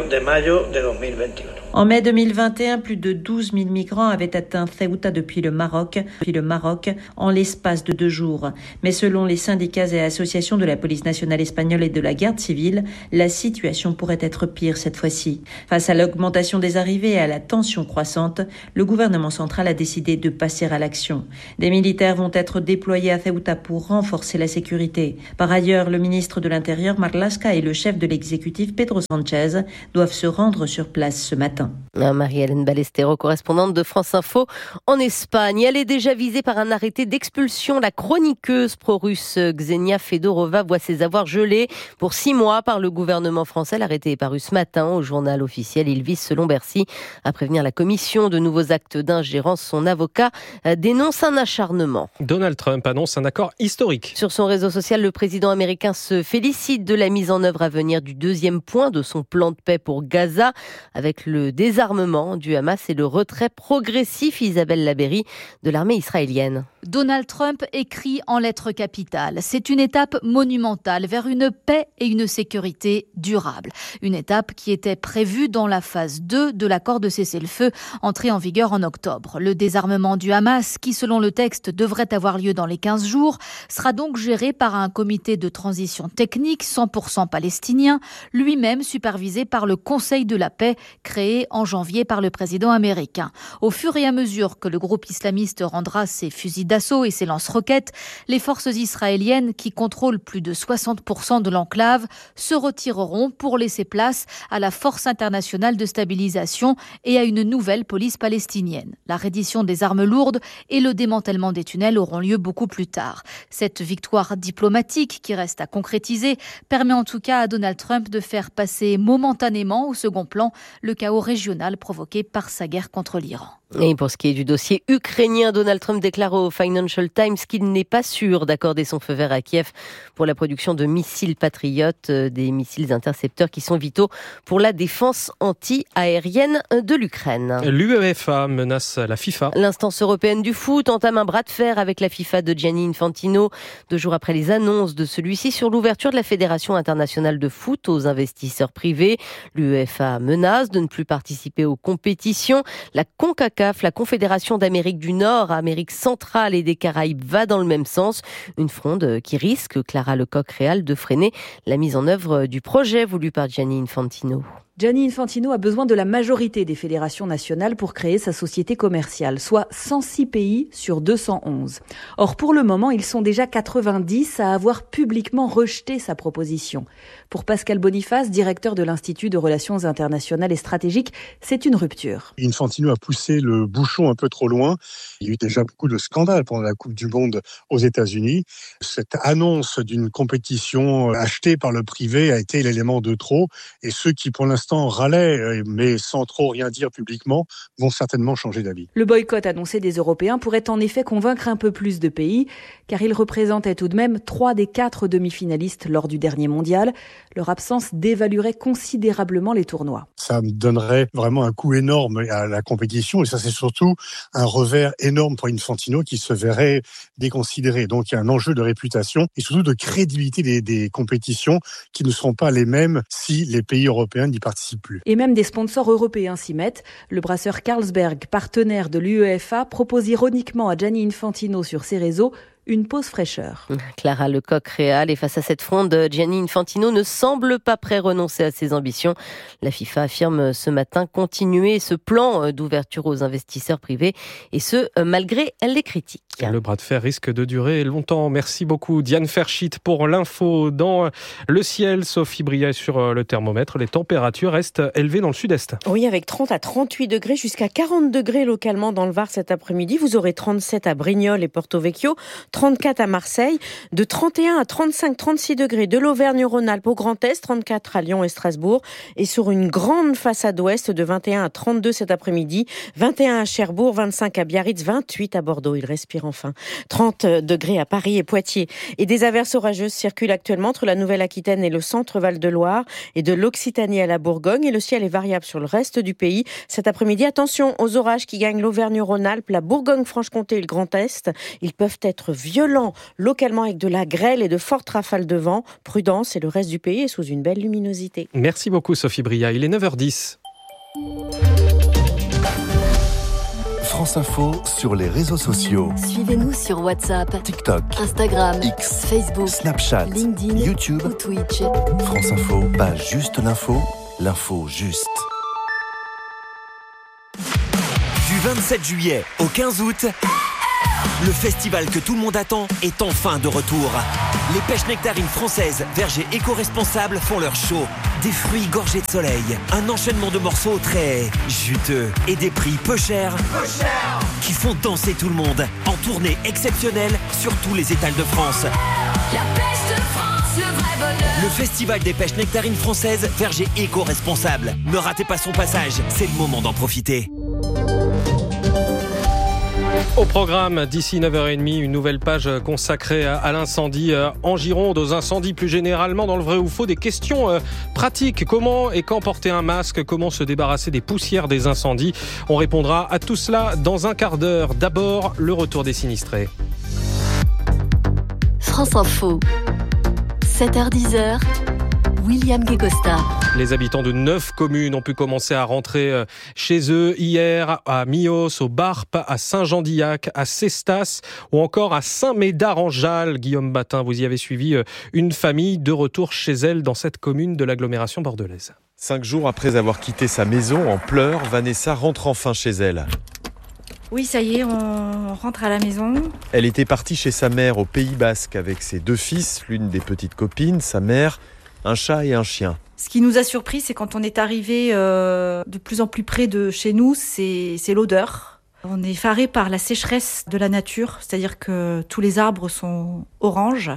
En mai deux mille vingt et un, plus de douze mille migrants avaient atteint Ceuta depuis le Maroc, depuis le Maroc en l'espace de deux jours. Mais selon les syndicats et associations de la police nationale espagnole et de la garde civile, la situation pourrait être pire cette fois-ci. Face à l'augmentation des arrivées et à la tension croissante, le gouvernement central a décidé de passer à l'action. Des militaires vont être déployés à Ceuta pour renforcer la sécurité. Par ailleurs, le ministre de l'Intérieur, Marlaska, et le chef de l'exécutif, Pedro Sánchez, doivent se rendre sur place ce matin. Marie-Hélène Ballestero, correspondante de France Info en Espagne. Elle est déjà visée par un arrêté d'expulsion. La chroniqueuse pro-russe Ksenia Fedorova voit ses avoirs gelés pour six mois par le gouvernement français. L'arrêté est paru ce matin au journal officiel. Il vise, selon Bercy, à prévenir la commission de nouveaux actes d'ingérence. Son avocat dénonce un acharnement. Donald Trump annonce un accord historique. Sur son réseau social, le président américain se félicite de la mise en œuvre à venir du deuxième point de son plan de paix pour Gaza, avec le désarmement du Hamas et le retrait progressif, Isabelle Labéry, de l'armée israélienne. Donald Trump écrit en lettres capitales. C'est une étape monumentale vers une paix et une sécurité durable. Une étape qui était prévue dans la phase deux de l'accord de cessez-le-feu entré en vigueur en octobre. Le désarmement du Hamas, qui selon le texte devrait avoir lieu dans les quinze jours, sera donc géré par un comité de transition technique cent pour cent palestinien, lui-même supervisé par le Conseil de la paix créé en janvier par le président américain. Au fur et à mesure que le groupe islamiste rendra ses fusils d'assaut et ses lance-roquettes, les forces israéliennes, qui contrôlent plus de soixante pour cent de l'enclave, se retireront pour laisser place à la force internationale de stabilisation et à une nouvelle police palestinienne. La reddition des armes lourdes et le démantèlement des tunnels auront lieu beaucoup plus tard. Cette victoire diplomatique, qui reste à concrétiser, permet en tout cas à Donald Trump de faire passer momentanément au second plan le chaos régional provoqué par sa guerre contre l'Iran. Et pour ce qui est du dossier ukrainien, Donald Trump déclare au Financial Times qu'il n'est pas sûr d'accorder son feu vert à Kiev pour la production de missiles patriotes, des missiles intercepteurs qui sont vitaux pour la défense anti-aérienne de l'Ukraine. L'UEFA menace la FIFA. L'instance européenne du foot entame un bras de fer avec la FIFA de Gianni Infantino, deux jours après les annonces de celui-ci sur l'ouverture de la Fédération internationale de foot aux investisseurs privés. L'UEFA menace de ne plus participer aux compétitions. La CONCACAF, la Confédération d'Amérique du Nord, Amérique centrale et des Caraïbes, va dans le même sens. Une fronde qui risque, Clara Lecoq-Réal, de freiner la mise en œuvre du projet voulu par Gianni Infantino. Gianni Infantino a besoin de la majorité des fédérations nationales pour créer sa société commerciale, soit cent six pays sur deux cent onze. Or, pour le moment, ils sont déjà quatre-vingt-dix à avoir publiquement rejeté sa proposition. Pour Pascal Boniface, directeur de l'Institut de Relations internationales et stratégiques, c'est une rupture. Infantino a poussé le bouchon un peu trop loin. Il y a eu déjà beaucoup de scandales pendant la Coupe du Monde aux États-Unis. Cette annonce d'une compétition achetée par le privé a été l'élément de trop, et ceux qui, pour l'instant, râlaient, mais sans trop rien dire publiquement, vont certainement changer d'avis. Le boycott annoncé des Européens pourrait en effet convaincre un peu plus de pays, car ils représentaient tout de même trois des quatre demi-finalistes lors du dernier mondial. Leur absence dévaluerait considérablement les tournois. Ça me donnerait vraiment un coup énorme à la compétition, et ça c'est surtout un revers énorme pour Infantino qui se verrait déconsidéré. Donc il y a un enjeu de réputation et surtout de crédibilité des, des compétitions qui ne seront pas les mêmes si les pays européens n'y participent plus. Et même des sponsors européens s'y mettent. Le brasseur Carlsberg, partenaire de l'UEFA, propose ironiquement à Gianni Infantino sur ses réseaux une pause fraîcheur. Clara Lecoq-Réal, et face à cette fronde, Gianni Infantino ne semble pas prêt à renoncer à ses ambitions. La FIFA affirme ce matin continuer ce plan d'ouverture aux investisseurs privés, et ce, malgré les critiques. Le bras de fer risque de durer longtemps. Merci beaucoup Diane Ferschit pour l'info. Dans le ciel, Sophie Briat sur le thermomètre. Les températures restent élevées dans le sud-est. Oui, avec trente à trente-huit degrés, jusqu'à quarante degrés localement dans le Var cet après-midi. Vous aurez trente-sept à Brignoles et Porto Vecchio, trente-quatre à Marseille, de trente et un à trente-cinq, trente-six degrés de l'Auvergne-Rhône-Alpes au Grand Est, trente-quatre à Lyon et Strasbourg, et sur une grande façade ouest de vingt et un à trente-deux cet après-midi, vingt et un à Cherbourg, vingt-cinq à Biarritz, vingt-huit à Bordeaux, il respire enfin, trente degrés à Paris et Poitiers. Et des averses orageuses circulent actuellement entre la Nouvelle-Aquitaine et le centre Val-de-Loire, et de l'Occitanie à la Bourgogne, et le ciel est variable sur le reste du pays. Cet après-midi, attention aux orages qui gagnent l'Auvergne-Rhône-Alpes, la Bourgogne-Franche-Comté et le Grand Est. Ils peuvent être violents localement avec de la grêle et de fortes rafales de vent. Prudence, et le reste du pays est sous une belle luminosité. Merci beaucoup Sophie Bria, il est neuf heures dix. France Info sur les réseaux sociaux. Suivez-nous sur WhatsApp, TikTok, Instagram, X, Facebook, Snapchat, LinkedIn, YouTube ou Twitch. France Info, pas juste l'info, l'info juste. Du vingt-sept juillet au quinze août, le festival que tout le monde attend est enfin de retour. Les pêches nectarines françaises, vergers éco-responsables font leur show. Des fruits gorgés de soleil, un enchaînement de morceaux très juteux et des prix peu chers, peu chers qui font danser tout le monde. En tournée exceptionnelle sur tous les étals de France. La pêche de France, le vrai bonheur. Le festival des pêches nectarines françaises, vergers éco-responsables. Ne ratez pas son passage, c'est le moment d'en profiter. Au programme, d'ici neuf heures trente, une nouvelle page consacrée à l'incendie en Gironde, aux incendies plus généralement, dans le vrai ou faux, des questions pratiques. Comment et quand porter un masque? Comment se débarrasser des poussières des incendies? On répondra à tout cela dans un quart d'heure. D'abord, le retour des sinistrés. France Info, sept heures dix, William Guécosta. Les habitants de neuf communes ont pu commencer à rentrer chez eux hier, à Mios, au Barp, à Saint-Jean-d'Illac, à Cestas ou encore à Saint-Médard-en-Jalles. Guillaume Batin, vous y avez suivi une famille de retour chez elle dans cette commune de l'agglomération bordelaise. Cinq jours après avoir quitté sa maison en pleurs, Vanessa rentre enfin chez elle. Oui, ça y est, on rentre à la maison. Elle était partie chez sa mère au Pays Basque avec ses deux fils, l'une des petites copines, sa mère, un chat et un chien. Ce qui nous a surpris, c'est quand on est arrivé euh, de plus en plus près de chez nous, c'est, c'est l'odeur. On est effaré par la sécheresse de la nature, c'est-à-dire que tous les arbres sont oranges.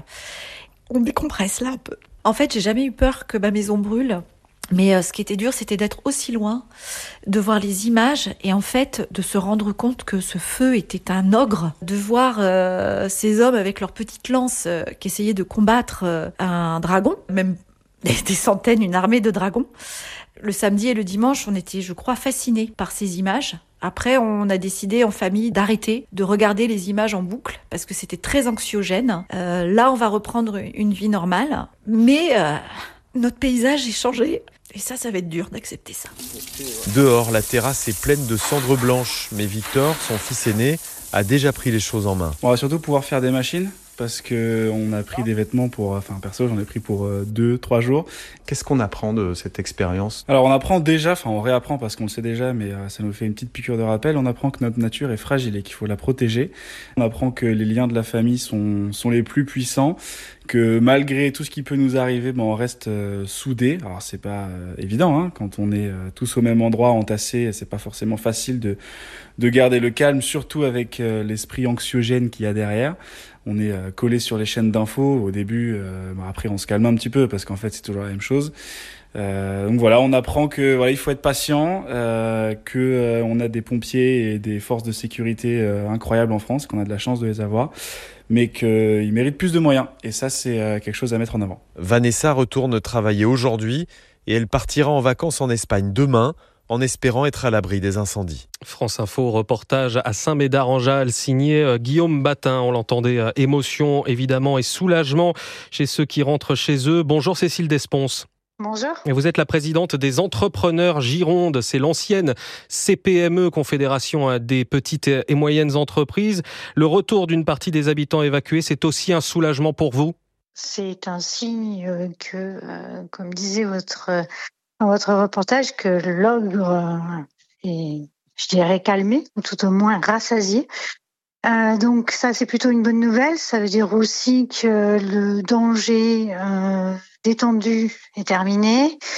On décompresse là un peu. En fait, j'ai jamais eu peur que ma maison brûle. Mais euh, ce qui était dur, c'était d'être aussi loin, de voir les images et en fait de se rendre compte que ce feu était un ogre, de voir euh, ces hommes avec leurs petites lances euh, qui essayaient de combattre euh, un dragon, même des, des centaines, une armée de dragons. Le samedi et le dimanche, on était, je crois, fascinés par ces images. Après, on a décidé en famille d'arrêter de regarder les images en boucle parce que c'était très anxiogène. Euh, là, on va reprendre une vie normale, mais euh, notre paysage est changé. Et ça, ça va être dur d'accepter ça. Dehors, la terrasse est pleine de cendres blanches. Mais Victor, son fils aîné, a déjà pris les choses en main. On va surtout pouvoir faire des machines parce qu'on a pris des vêtements pour... Enfin, perso, j'en ai pris pour deux, trois jours. Qu'est-ce qu'on apprend de cette expérience ? Alors, on apprend déjà, enfin, on réapprend parce qu'on le sait déjà, mais ça nous fait une petite piqûre de rappel. On apprend que notre nature est fragile et qu'il faut la protéger. On apprend que les liens de la famille sont, sont les plus puissants, que malgré tout ce qui peut nous arriver, ben on reste euh, soudés. Alors c'est pas euh, évident, hein, quand on est euh, tous au même endroit, entassés, c'est pas forcément facile de de garder le calme, surtout avec euh, l'esprit anxiogène qu'il y a derrière. On est euh, collé sur les chaînes d'infos au début, euh, ben après on se calme un petit peu parce qu'en fait c'est toujours la même chose. Euh, donc voilà, on apprend que voilà, il faut être patient, euh, que euh, on a des pompiers et des forces de sécurité euh, incroyables en France, qu'on a de la chance de les avoir, mais qu'ils méritent plus de moyens. Et ça, c'est euh, quelque chose à mettre en avant. Vanessa retourne travailler aujourd'hui et elle partira en vacances en Espagne demain, en espérant être à l'abri des incendies. France Info, reportage à Saint-Médard-en-Jalles, signé Guillaume Batin. On l'entendait, émotion évidemment et soulagement chez ceux qui rentrent chez eux. Bonjour Cécile Desponces. Bonjour. Et vous êtes la présidente des entrepreneurs Gironde. C'est l'ancienne C P M E, Confédération des petites et moyennes entreprises. Le retour d'une partie des habitants évacués, c'est aussi un soulagement pour vous ? C'est un signe que, euh, comme disait votre, dans votre reportage, que l'ogre est, je dirais, calmé, ou tout au moins rassasié. Euh, donc ça, c'est plutôt une bonne nouvelle. Ça veut dire aussi que le danger... Euh, détendu est terminé.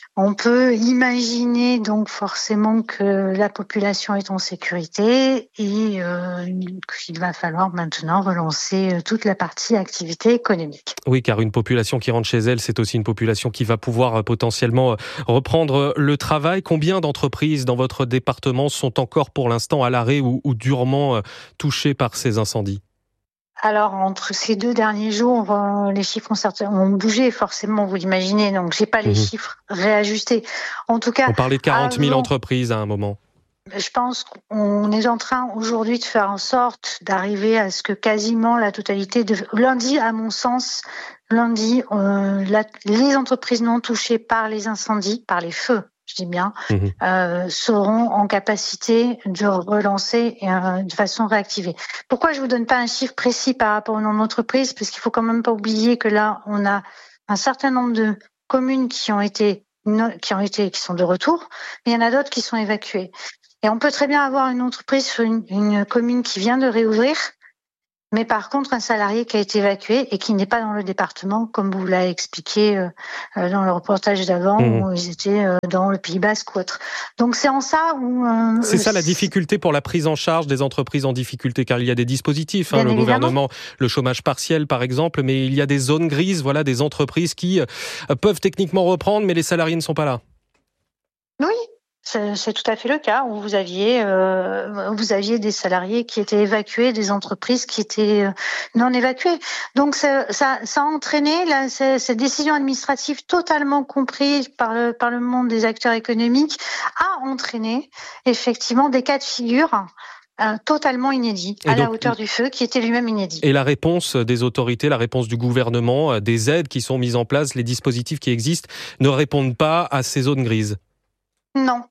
On peut imaginer donc forcément que la population est en sécurité et euh, qu'il va falloir maintenant relancer toute la partie activité économique. Oui, car une population qui rentre chez elle, c'est aussi une population qui va pouvoir potentiellement reprendre le travail. Combien d'entreprises dans votre département sont encore pour l'instant à l'arrêt ou, ou durement touchées par ces incendies ? Alors, entre ces deux derniers jours, euh, les chiffres ont, ont bougé, forcément, vous l'imaginez. Donc, j'ai pas les mmh. chiffres réajustés. En tout cas, on parlait de quarante mille avant, entreprises à un moment. Je pense qu'on est en train aujourd'hui de faire en sorte d'arriver à ce que quasiment la totalité de lundi, à mon sens, lundi, euh, la, les entreprises non touchées par les incendies, par les feux, je dis bien, mmh. euh, seront en capacité de relancer euh, de façon réactivée. Pourquoi je vous donne pas un chiffre précis par rapport au nombre d'entreprises ? Parce qu'il faut quand même pas oublier que là, on a un certain nombre de communes qui ont été, qui ont été, qui sont de retour, mais il y en a d'autres qui sont évacuées. Et on peut très bien avoir une entreprise sur une, une commune qui vient de réouvrir, mais par contre un salarié qui a été évacué et qui n'est pas dans le département, comme vous l'avez expliqué euh, dans le reportage d'avant, mmh. où ils étaient euh, dans le Pays Basque ou autre. Donc c'est en ça où... Euh, c'est ça la difficulté pour la prise en charge des entreprises en difficulté, car il y a des dispositifs, hein, le gouvernement, le chômage partiel par exemple, mais il y a des zones grises, voilà, des entreprises qui euh, peuvent techniquement reprendre, mais les salariés ne sont pas là. Oui. C'est, c'est tout à fait le cas où vous aviez, euh, vous aviez des salariés qui étaient évacués, des entreprises qui étaient non évacuées. Donc ça, ça, ça a entraîné là, ces, ces décisions administratives totalement comprises par le, par le monde des acteurs économiques, a entraîné effectivement des cas de figure Euh, totalement inédit, à donc, la hauteur du feu, qui était lui-même inédit. Et la réponse des autorités, la réponse du gouvernement, des aides qui sont mises en place, les dispositifs qui existent, ne répondent pas à ces zones grises? Non.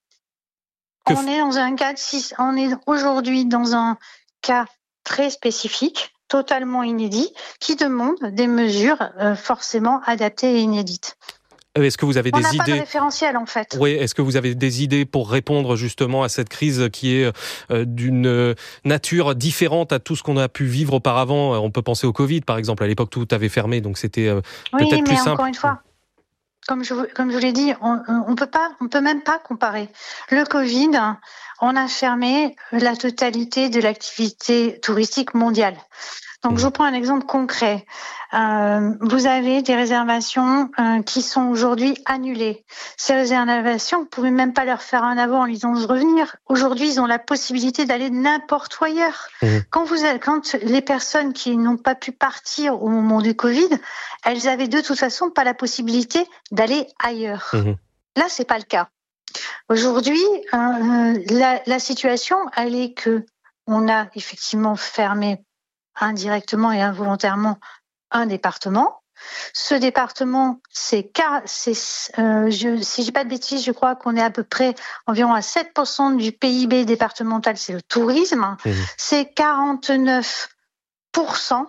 Que on f... est dans un cas de six, on est aujourd'hui dans un cas très spécifique, totalement inédit, qui demande des mesures euh, forcément adaptées et inédites. Est-ce que vous avez on des idées ? On n'a pas de référentiel en fait. Oui, est-ce que vous avez des idées pour répondre justement à cette crise qui est euh, d'une nature différente à tout ce qu'on a pu vivre auparavant ? On peut penser au Covid par exemple, à l'époque tout avait fermé, donc c'était euh, oui, peut-être plus simple. Oui, mais encore une fois, comme je, comme je vous l'ai dit, on, on peut pas, on peut même pas comparer. Le Covid, on a fermé la totalité de l'activité touristique mondiale. Donc, je vous prends un exemple concret. Euh, vous avez des réservations euh, qui sont aujourd'hui annulées. Ces réservations, vous ne pouvez même pas leur faire un avant en les disant de revenir. Aujourd'hui, ils ont la possibilité d'aller n'importe où ailleurs. Mmh. Quand, vous avez, quand les personnes qui n'ont pas pu partir au moment du Covid, elles avaient de toute façon pas la possibilité d'aller ailleurs. Mmh. Là, c'est pas le cas. Aujourd'hui, euh, la, la situation, elle est que on a effectivement fermé indirectement et involontairement un département. Ce département, c'est, c'est euh, je, si je dis pas de bêtises, je crois qu'on est à peu près environ à sept pour cent du P I B départemental, c'est le tourisme. Mmh. C'est quarante-neuf pour cent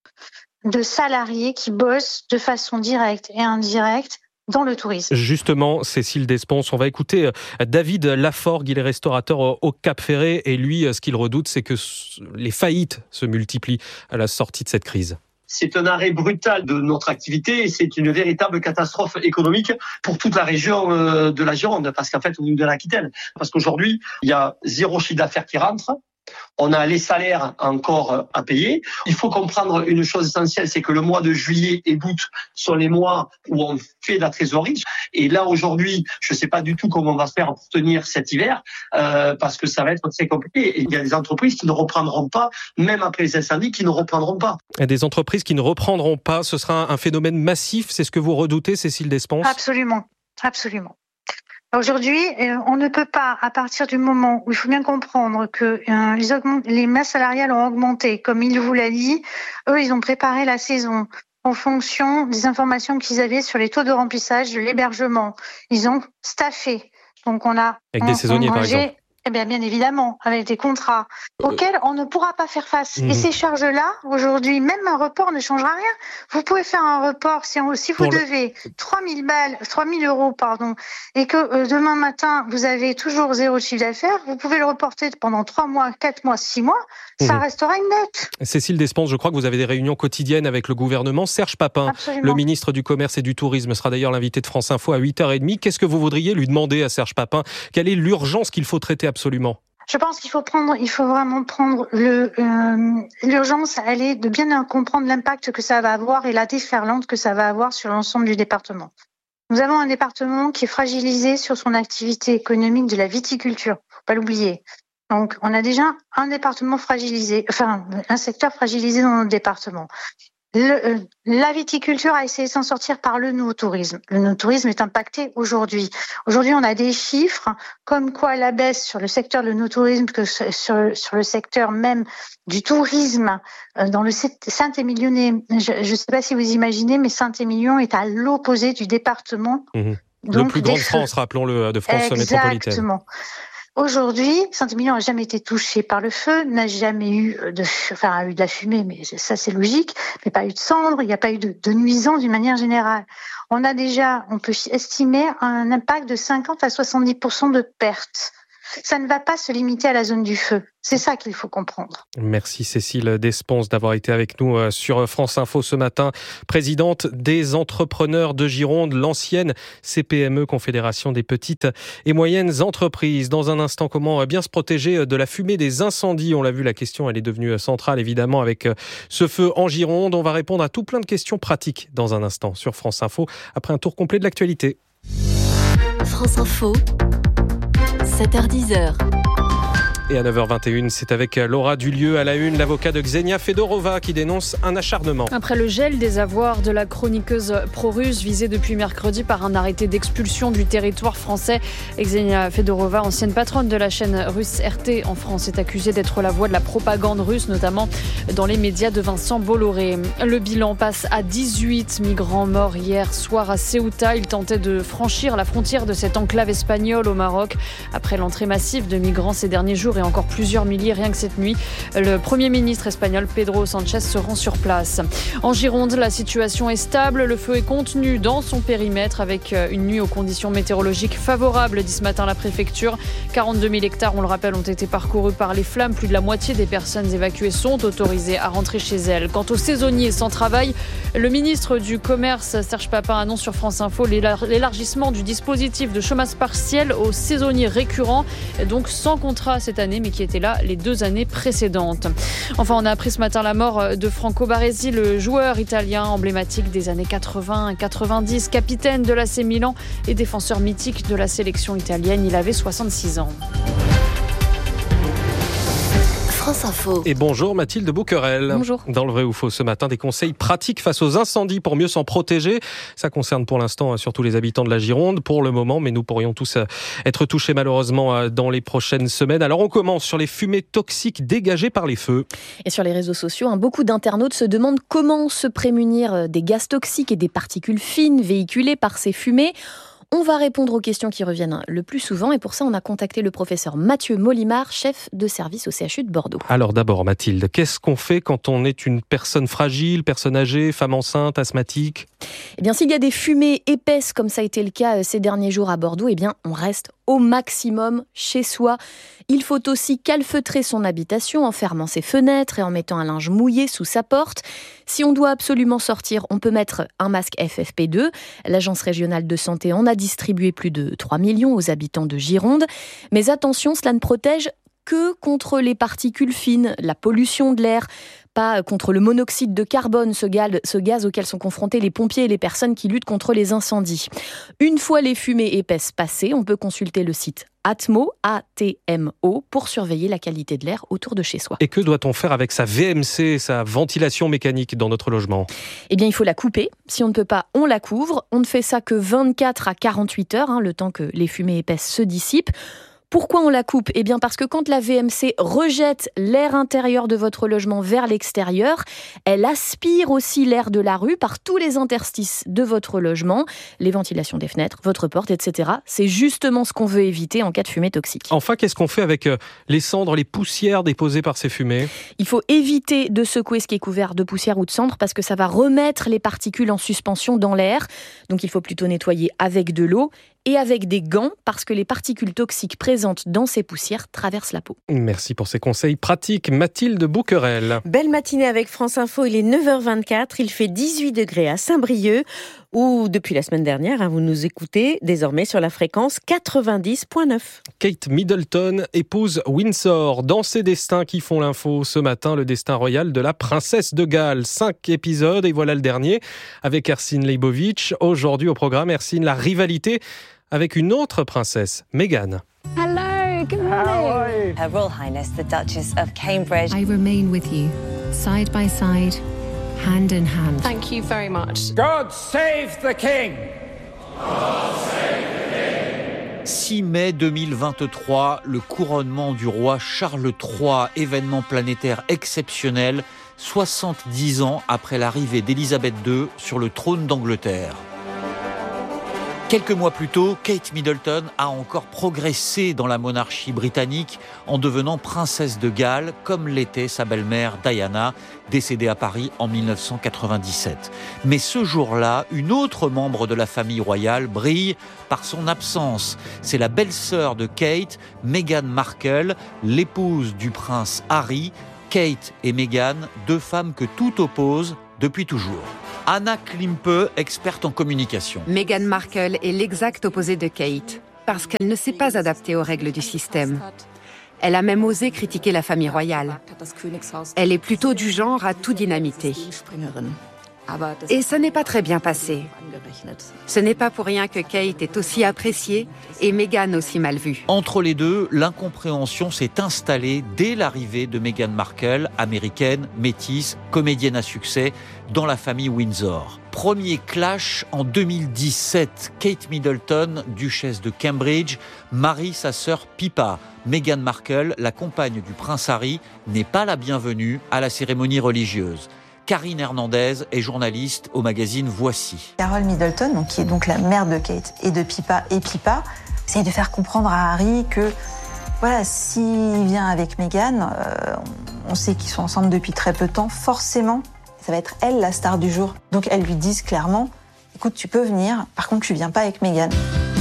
de salariés qui bossent de façon directe et indirecte dans le tourisme. Justement, Cécile Desponces, on va écouter David Laforgue, il est restaurateur au Cap Ferret et lui, ce qu'il redoute, c'est que les faillites se multiplient à la sortie de cette crise. C'est un arrêt brutal de notre activité et c'est une véritable catastrophe économique pour toute la région de la Gironde, parce qu'en fait, au niveau de l'Aquitaine, parce qu'aujourd'hui, il y a zéro chiffre d'affaires qui rentre. On a les salaires encore à payer. Il faut comprendre une chose essentielle, c'est que le mois de juillet et d'août sont les mois où on fait de la trésorerie. Et là, aujourd'hui, je ne sais pas du tout comment on va faire pour tenir cet hiver, euh, parce que ça va être très compliqué. Et il y a des entreprises qui ne reprendront pas, même après les incendies, qui ne reprendront pas. Et des entreprises qui ne reprendront pas, ce sera un phénomène massif, c'est ce que vous redoutez, Cécile Desponces ? Absolument, absolument. Aujourd'hui, on ne peut pas, à partir du moment où il faut bien comprendre que euh, les, augment- les masses salariales ont augmenté, comme il vous l'a dit, eux, ils ont préparé la saison en fonction des informations qu'ils avaient sur les taux de remplissage de l'hébergement. Ils ont staffé. Donc, on a... Avec des saisonniers, par exemple. Eh bien, bien évidemment, avec des contrats auxquels on ne pourra pas faire face. Mmh. Et ces charges-là, aujourd'hui, même un report ne changera rien. Vous pouvez faire un report si, on, si vous Pour devez le... trois mille balles, trois mille euros, pardon, et que euh, demain matin, vous avez toujours zéro chiffre d'affaires, vous pouvez le reporter pendant trois mois, quatre mois, six mois, ça mmh. restera une note. Cécile Despense, je crois que vous avez des réunions quotidiennes avec le gouvernement. Serge Papin, Absolument. le ministre du Commerce et du Tourisme, sera d'ailleurs l'invité de France Info à huit heures trente. Qu'est-ce que vous voudriez lui demander à Serge Papin ? Quelle est l'urgence qu'il faut traiter absolument ? Je pense qu'il faut prendre, il faut vraiment prendre le euh, l'urgence, elle est de bien comprendre l'impact que ça va avoir et la déferlante que ça va avoir sur l'ensemble du département. Nous avons un département qui est fragilisé sur son activité économique de la viticulture, faut pas l'oublier. Donc, on a déjà un département fragilisé, enfin un secteur fragilisé dans notre département. Le, euh, la viticulture a essayé de s'en sortir par le no-tourisme. Le no-tourisme est impacté aujourd'hui. Aujourd'hui, on a des chiffres comme quoi la baisse sur le secteur de no-tourisme, que sur, sur le secteur même du tourisme euh, dans le Saint-Émilionnais. Je ne sais pas si vous imaginez, mais Saint-Émilion est à l'opposé du département. Mmh. Donc, le plus grand de France, rappelons-le, de France Exactement. métropolitaine. Exactement. Aujourd'hui, Saint-Émilion n'a jamais été touché par le feu, n'a jamais eu de, enfin, a eu de la fumée, mais ça c'est logique, mais pas eu de cendres, il n'y a pas eu de, de nuisance d'une manière générale. On a déjà, on peut estimer un impact de cinquante à soixante-dix pour cent de pertes. Ça ne va pas se limiter à la zone du feu. C'est ça qu'il faut comprendre. Merci Cécile Despense d'avoir été avec nous sur France Info ce matin. Présidente des entrepreneurs de Gironde, l'ancienne C P M E, Confédération des petites et moyennes entreprises. Dans un instant, comment bien se protéger de la fumée des incendies ? On l'a vu, la question elle est devenue centrale évidemment avec ce feu en Gironde. On va répondre à tout plein de questions pratiques dans un instant sur France Info après un tour complet de l'actualité. France Info. sept heures dix. Et à neuf heures vingt et une, c'est avec Laura Dulieu à la une, l'avocat de Ksenia Fedorova qui dénonce un acharnement. Après le gel des avoirs de la chroniqueuse pro-russe visée depuis mercredi par un arrêté d'expulsion du territoire français, Ksenia Fedorova, ancienne patronne de la chaîne russe R T en France, est accusée d'être la voix de la propagande russe, notamment dans les médias de Vincent Bolloré. Le bilan passe à dix-huit migrants morts hier soir à Ceuta. Ils tentaient de franchir la frontière de cette enclave espagnole au Maroc après l'entrée massive de migrants ces derniers jours et encore plusieurs milliers rien que cette nuit. Le Premier ministre espagnol Pedro Sánchez se rend sur place. En Gironde, la situation est stable. Le feu est contenu dans son périmètre avec une nuit aux conditions météorologiques favorables, dit ce matin la préfecture. quarante-deux mille hectares, on le rappelle, ont été parcourus par les flammes. Plus de la moitié des personnes évacuées sont autorisées à rentrer chez elles. Quant aux saisonniers sans travail, le ministre du Commerce, Serge Papin, annonce sur France Info l'élargissement du dispositif de chômage partiel aux saisonniers récurrents, donc sans contrat cette année, mais qui était là les deux années précédentes. Enfin, on a appris ce matin la mort de Franco Baresi, le joueur italien emblématique des années quatre-vingts quatre-vingt-dix, capitaine de l'A C Milan et défenseur mythique de la sélection italienne. Il avait soixante-six ans. France Info. Et bonjour Mathilde Bouquerel. Bonjour. Dans le vrai ou faux ce matin, des conseils pratiques face aux incendies pour mieux s'en protéger. Ça concerne pour l'instant surtout les habitants de la Gironde pour le moment, mais nous pourrions tous être touchés malheureusement dans les prochaines semaines. Alors on commence sur les fumées toxiques dégagées par les feux. Et sur les réseaux sociaux, hein, beaucoup d'internautes se demandent comment se prémunir des gaz toxiques et des particules fines véhiculées par ces fumées. On va répondre aux questions qui reviennent le plus souvent et pour ça, on a contacté le professeur Mathieu Molimar, chef de service au C H U de Bordeaux. Alors d'abord, Mathilde, qu'est-ce qu'on fait quand on est une personne fragile, personne âgée, femme enceinte, asthmatique ? Eh bien, s'il y a des fumées épaisses, comme ça a été le cas ces derniers jours à Bordeaux, eh bien, on reste au maximum chez soi. Il faut aussi calfeutrer son habitation en fermant ses fenêtres et en mettant un linge mouillé sous sa porte. Si on doit absolument sortir, on peut mettre un masque F F P deux. L'Agence régionale de santé en a distribué plus de trois millions aux habitants de Gironde. Mais attention, cela ne protège que contre les particules fines, la pollution de l'air, pas contre le monoxyde de carbone, ce gaz, ce gaz auquel sont confrontés les pompiers et les personnes qui luttent contre les incendies. Une fois les fumées épaisses passées, on peut consulter le site Atmo, A T M O, pour surveiller la qualité de l'air autour de chez soi. Et que doit-on faire avec sa V M C, sa ventilation mécanique dans notre logement ? Eh bien, il faut la couper. Si on ne peut pas, on la couvre. On ne fait ça que vingt-quatre à quarante-huit heures, hein, le temps que les fumées épaisses se dissipent. Pourquoi on la coupe ? Eh bien parce que quand la V M C rejette l'air intérieur de votre logement vers l'extérieur, elle aspire aussi l'air de la rue par tous les interstices de votre logement, les ventilations des fenêtres, votre porte, et cetera. C'est justement ce qu'on veut éviter en cas de fumée toxique. Enfin, qu'est-ce qu'on fait avec les cendres, les poussières déposées par ces fumées ? Il faut éviter de secouer ce qui est couvert de poussière ou de cendres parce que ça va remettre les particules en suspension dans l'air. Donc il faut plutôt nettoyer avec de l'eau et avec des gants parce que les particules toxiques présentes dans ces poussières traversent la peau. Merci pour ces conseils pratiques. Mathilde Bouquerel. Belle matinée avec France Info, il est neuf heures vingt-quatre, il fait dix-huit degrés à Saint-Brieuc où depuis la semaine dernière, hein, vous nous écoutez désormais sur la fréquence quatre-vingt-dix virgule neuf. Kate Middleton épouse Windsor. Dans ses destins qui font l'info ce matin, le destin royal de la princesse de Galles. Cinq épisodes et voilà le dernier avec Ercine Leibovitch. Aujourd'hui au programme, Ercine, la rivalité avec une autre princesse, Meghan. Hello, good morning. Her Royal Highness the Duchess of Cambridge. I remain with you, side by side, hand in hand. Thank you very much. God save the King. God save the King. six mai deux mille vingt-trois, le couronnement du roi Charles trois, événement planétaire exceptionnel, soixante-dix ans après l'arrivée d'Élisabeth deux sur le trône d'Angleterre. Quelques mois plus tôt, Kate Middleton a encore progressé dans la monarchie britannique en devenant princesse de Galles, comme l'était sa belle-mère Diana, décédée à Paris en mille neuf cent quatre-vingt-dix-sept. Mais ce jour-là, une autre membre de la famille royale brille par son absence. C'est la belle-sœur de Kate, Meghan Markle, l'épouse du prince Harry. Kate et Meghan, deux femmes que tout oppose depuis toujours. Anna Klimpe, experte en communication. Meghan Markle est l'exact opposé de Kate, parce qu'elle ne s'est pas adaptée aux règles du système. Elle a même osé critiquer la famille royale. Elle est plutôt du genre à tout dynamiter. Et ça n'est pas très bien passé. Ce n'est pas pour rien que Kate est aussi appréciée et Meghan aussi mal vue. Entre les deux, l'incompréhension s'est installée dès l'arrivée de Meghan Markle, américaine, métisse, comédienne à succès, dans la famille Windsor. Premier clash en deux mille dix-sept. Kate Middleton, duchesse de Cambridge, marie sa sœur Pippa. Meghan Markle, la compagne du prince Harry, n'est pas la bienvenue à la cérémonie religieuse. Karine Hernandez est journaliste au magazine Voici. Carole Middleton, donc, qui est donc la mère de Kate et de Pippa et Pippa, essaye de faire comprendre à Harry que voilà, s'il vient avec Meghan, euh, on sait qu'ils sont ensemble depuis très peu de temps, forcément, ça va être elle la star du jour. Donc elles lui disent clairement, écoute, tu peux venir, par contre tu viens pas avec Meghan.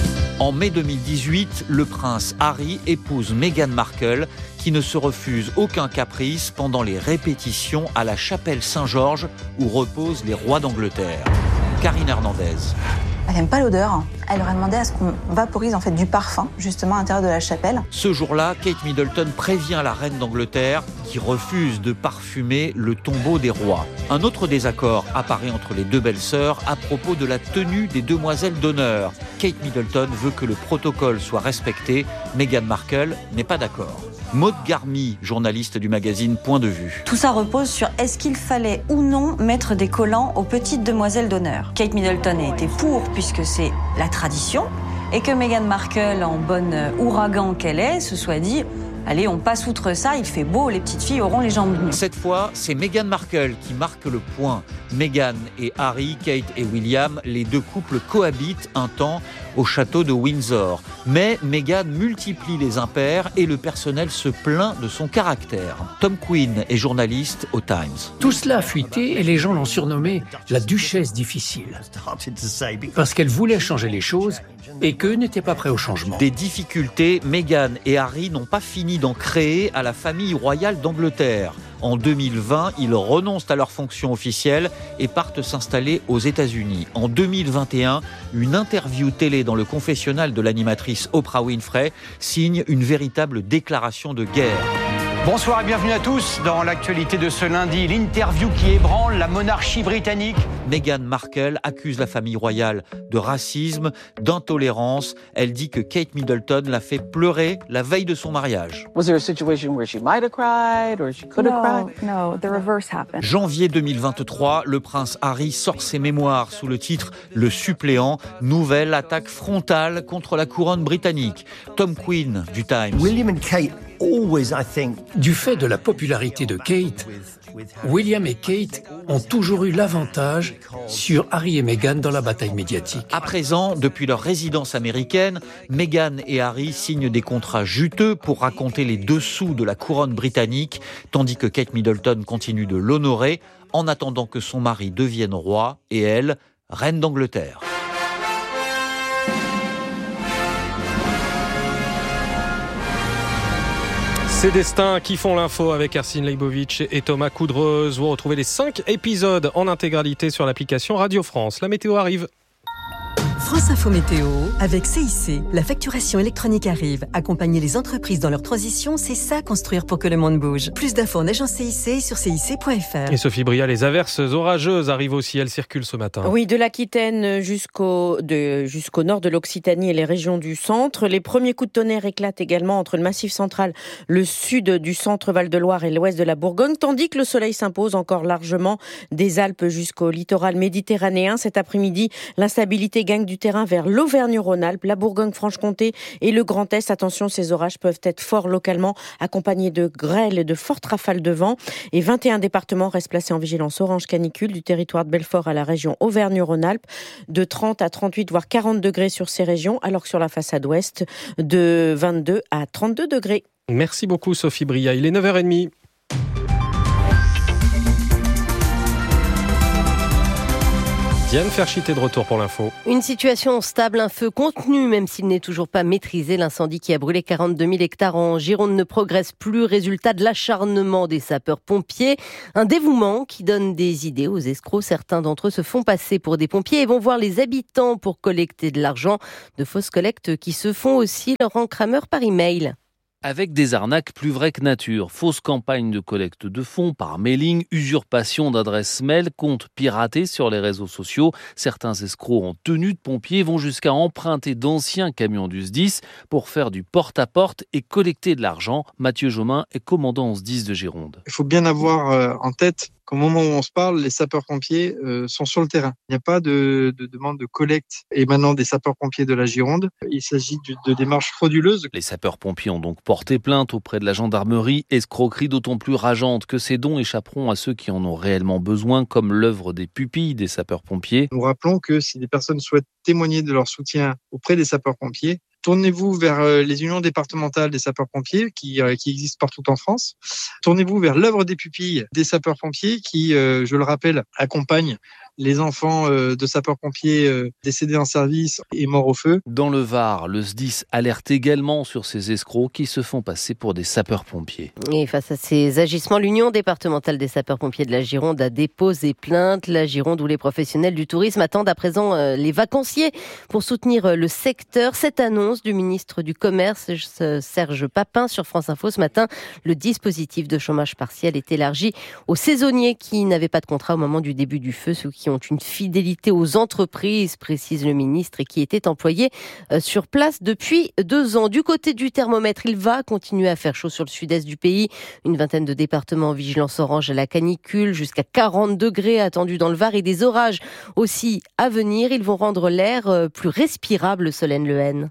En mai deux mille dix-huit, le prince Harry épouse Meghan Markle, qui ne se refuse aucun caprice pendant les répétitions à la chapelle Saint-Georges où reposent les rois d'Angleterre. Karine Hernandez. Elle n'aime pas l'odeur. Elle aurait demandé à ce qu'on vaporise en fait du parfum, justement à l'intérieur de la chapelle. Ce jour-là, Kate Middleton prévient la reine d'Angleterre qui refuse de parfumer le tombeau des rois. Un autre désaccord apparaît entre les deux belles-sœurs à propos de la tenue des demoiselles d'honneur. Kate Middleton veut que le protocole soit respecté. Meghan Markle n'est pas d'accord. Maud Garmy, journaliste du magazine Point de Vue. Tout ça repose sur est-ce qu'il fallait ou non mettre des collants aux petites demoiselles d'honneur. Kate Middleton a été pour puisque c'est la tradition et que Meghan Markle, en bonne ouragan qu'elle est, se soit dit allez, on passe outre ça, il fait beau, les petites filles auront les jambes nues. Cette fois, c'est Meghan Markle qui marque le point. Meghan et Harry, Kate et William, les deux couples cohabitent un temps au château de Windsor. Mais Meghan multiplie les impairs et le personnel se plaint de son caractère. Tom Quinn est journaliste au Times. Tout cela a fuité et les gens l'ont surnommée la duchesse difficile. Parce qu'elle voulait changer les choses et qu'eux n'étaient pas prêts au changement. Des difficultés, Meghan et Harry n'ont pas fini d'en créer à la famille royale d'Angleterre. En deux mille vingt, ils renoncent à leur fonction officielle et partent s'installer aux États-Unis. En deux mille vingt et un, une interview télé dans le confessionnal de l'animatrice Oprah Winfrey signe une véritable déclaration de guerre. Bonsoir et bienvenue à tous. Dans l'actualité de ce lundi, l'interview qui ébranle la monarchie britannique. Meghan Markle accuse la famille royale de racisme, d'intolérance. Elle dit que Kate Middleton l'a fait pleurer la veille de son mariage. Was there a situation where she might have cried or she could have cried? No, the reverse happened. Janvier deux mille vingt-trois, le prince Harry sort ses mémoires sous le titre Le suppléant, nouvelle attaque frontale contre la couronne britannique. Tom Quinn du Times. William and Kate always, I think. Du fait de la popularité de Kate, William et Kate ont toujours eu l'avantage sur Harry et Meghan dans la bataille médiatique. À présent, depuis leur résidence américaine, Meghan et Harry signent des contrats juteux pour raconter les dessous de la couronne britannique, tandis que Kate Middleton continue de l'honorer en attendant que son mari devienne roi et elle, reine d'Angleterre. Ces destins qui font l'info avec Arsène Leibovitch et Thomas Coudreuse. Vous retrouvez les cinq épisodes en intégralité sur l'application Radio France. La météo arrive. France Info Météo, avec C I C, la facturation électronique arrive. Accompagner les entreprises dans leur transition, c'est ça construire pour que le monde bouge. Plus d'infos en agence C I C sur C I C point F R. Et Sophie Bria, les averses orageuses arrivent aussi, elles circulent ce matin. Oui, de l'Aquitaine jusqu'au, de, jusqu'au nord de l'Occitanie et les régions du centre. Les premiers coups de tonnerre éclatent également entre le Massif central, le sud du centre Val-de-Loire et l'ouest de la Bourgogne, tandis que le soleil s'impose encore largement des Alpes jusqu'au littoral méditerranéen. Cet après-midi, l'instabilité gagne du terrain vers l'Auvergne-Rhône-Alpes, la Bourgogne-Franche-Comté et le Grand Est. Attention, ces orages peuvent être forts localement, accompagnés de grêles et de fortes rafales de vent. Et vingt et un départements restent placés en vigilance orange canicule, du territoire de Belfort à la région Auvergne-Rhône-Alpes, de trente à trente-huit voire quarante degrés sur ces régions, alors que sur la façade ouest, de vingt-deux à trente-deux degrés. Merci beaucoup Sophie Bria, il est neuf heures trente. Diane Ferchit est de retour pour l'info. Une situation stable, un feu contenu, même s'il n'est toujours pas maîtrisé. L'incendie qui a brûlé quarante-deux mille hectares en Gironde ne progresse plus, résultat de l'acharnement des sapeurs-pompiers. Un dévouement qui donne des idées aux escrocs. Certains d'entre eux se font passer pour des pompiers et vont voir les habitants pour collecter de l'argent. De fausses collectes qui se font aussi, Laurent Kramer, par email. Avec des arnaques plus vraies que nature, fausses campagnes de collecte de fonds par mailing, usurpation d'adresses mail, comptes piratés sur les réseaux sociaux. Certains escrocs en tenue de pompiers vont jusqu'à emprunter d'anciens camions du S D I S pour faire du porte-à-porte et collecter de l'argent. Mathieu Jomain est commandant au S D I S de Gironde. Il faut bien avoir euh, en tête qu'au moment où on se parle, les sapeurs-pompiers euh, sont sur le terrain. Il n'y a pas de, de demande de collecte émanant des sapeurs-pompiers de la Gironde. Il s'agit de, de démarches frauduleuses. Les sapeurs-pompiers ont donc porté plainte auprès de la gendarmerie. Escroquerie d'autant plus rageante que ces dons échapperont à ceux qui en ont réellement besoin, comme l'œuvre des pupilles des sapeurs-pompiers. Nous rappelons que si des personnes souhaitent témoigner de leur soutien auprès des sapeurs-pompiers, tournez-vous vers les unions départementales des sapeurs-pompiers qui, qui existent partout en France. Tournez-vous vers l'œuvre des pupilles des sapeurs-pompiers qui, je le rappelle, accompagnent les enfants de sapeurs-pompiers décédés en service et morts au feu. Dans le Var, le S D I S alerte également sur ces escrocs qui se font passer pour des sapeurs-pompiers. Et face à ces agissements, l'Union départementale des sapeurs-pompiers de la Gironde a déposé plainte. La Gironde où les professionnels du tourisme attendent à présent les vacanciers pour soutenir le secteur. Cette annonce du ministre du Commerce, Serge Papin, sur France Info ce matin. Le dispositif de chômage partiel est élargi aux saisonniers qui n'avaient pas de contrat au moment du début du feu, ceux qui ont une fidélité aux entreprises, précise le ministre, et qui étaient employés sur place depuis deux ans. Du côté du thermomètre, il va continuer à faire chaud sur le sud-est du pays. Une vingtaine de départements en vigilance orange à la canicule, jusqu'à quarante degrés attendus dans le Var et des orages aussi à venir. Ils vont rendre l'air plus respirable, Solène Lehen.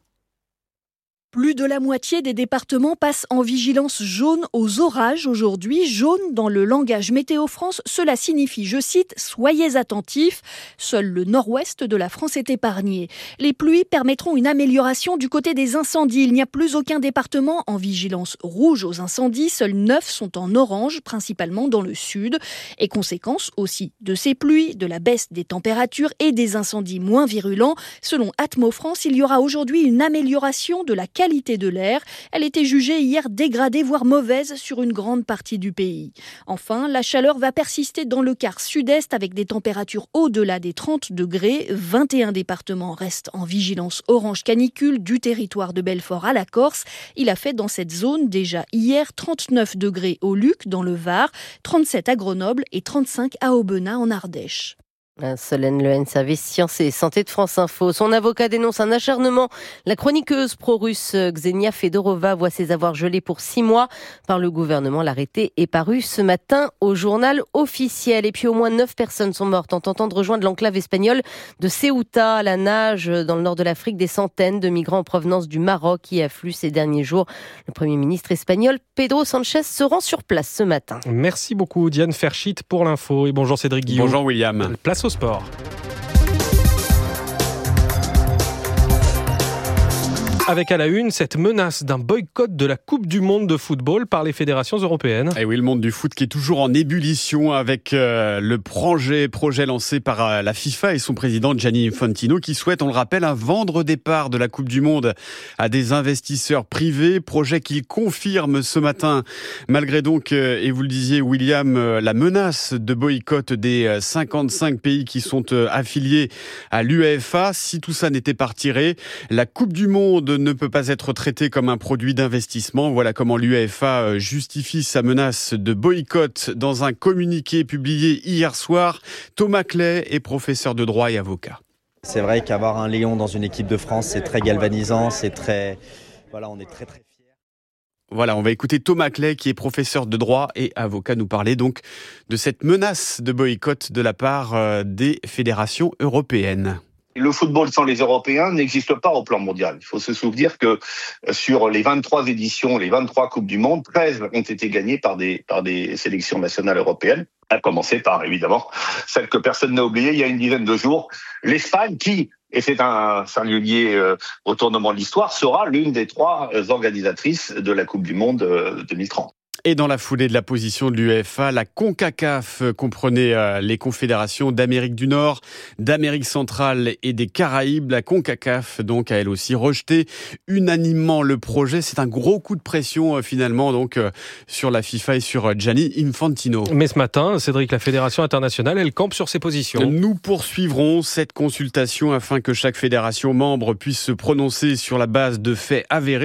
Plus de la moitié des départements passent en vigilance jaune aux orages aujourd'hui. Jaune dans le langage Météo France, cela signifie, je cite, « Soyez attentifs ». Seul le nord-ouest de la France est épargné. Les pluies permettront une amélioration du côté des incendies. Il n'y a plus aucun département en vigilance rouge aux incendies. Seuls neuf sont en orange, principalement dans le sud. Et conséquence aussi de ces pluies, de la baisse des températures et des incendies moins virulents. Selon Atmo France, il y aura aujourd'hui une amélioration de la qualité qualité de l'air. Elle était jugée hier dégradée, voire mauvaise sur une grande partie du pays. Enfin, la chaleur va persister dans le quart sud-est avec des températures au-delà des trente degrés. vingt et un départements restent en vigilance orange canicule du territoire de Belfort à la Corse. Il a fait dans cette zone déjà hier trente-neuf degrés au Luc dans le Var, trente-sept à Grenoble et trente-cinq à Aubenas en Ardèche. Solène Lehen, service Sciences et Santé de France Info. Son avocat dénonce un acharnement. La chroniqueuse pro-russe Ksenia Fedorova voit ses avoirs gelés pour six mois par le gouvernement. L'arrêté est paru ce matin au journal officiel. Et puis au moins neuf personnes sont mortes en tentant de rejoindre l'enclave espagnole de Ceuta à la nage dans le nord de l'Afrique. Des centaines de migrants en provenance du Maroc qui affluent ces derniers jours. Le Premier ministre espagnol Pedro Sanchez se rend sur place ce matin. Merci beaucoup Diane Ferchit pour l'info. Et bonjour Cédric Guillaume. Bonjour William. Place au sport. Avec à la une cette menace d'un boycott de la Coupe du Monde de football par les fédérations européennes. Et oui, le monde du foot qui est toujours en ébullition avec euh, le projet, projet lancé par euh, la FIFA et son président Gianni Infantino qui souhaite, on le rappelle, un vendre départ de la Coupe du Monde à des investisseurs privés. Projet qu'il confirme ce matin, malgré donc, euh, et vous le disiez William, euh, la menace de boycott des euh, cinquante-cinq pays qui sont euh, affiliés à l'UEFA. Si tout ça n'était pas retiré, la Coupe du Monde ne peut pas être traité comme un produit d'investissement. Voilà comment l'UEFA justifie sa menace de boycott dans un communiqué publié hier soir. Thomas Clay est professeur de droit et avocat. C'est vrai qu'avoir un Lion dans une équipe de France, c'est très galvanisant, c'est très... Voilà, on est très très fiers. Voilà, on va écouter Thomas Clay qui est professeur de droit et avocat nous parler donc de cette menace de boycott de la part des fédérations européennes. Le football sans les Européens n'existe pas au plan mondial. Il faut se souvenir que sur les vingt-trois éditions, les vingt-trois Coupes du Monde, treize ont été gagnées par des, par des sélections nationales européennes, à commencer par, évidemment, celle que personne n'a oubliée il y a une dizaine de jours, l'Espagne qui, et c'est un singulier euh, retournement de l'histoire, sera l'une des trois organisatrices de la Coupe du Monde euh, deux mille trente. Et dans la foulée de la position de l'UEFA, la CONCACAF comprenait les confédérations d'Amérique du Nord, d'Amérique centrale et des Caraïbes. La CONCACAF donc a elle aussi rejeté unanimement le projet. C'est un gros coup de pression finalement donc sur la FIFA et sur Gianni Infantino. Mais ce matin, Cédric, la Fédération internationale, elle campe sur ses positions. Nous poursuivrons cette consultation afin que chaque fédération membre puisse se prononcer sur la base de faits avérés.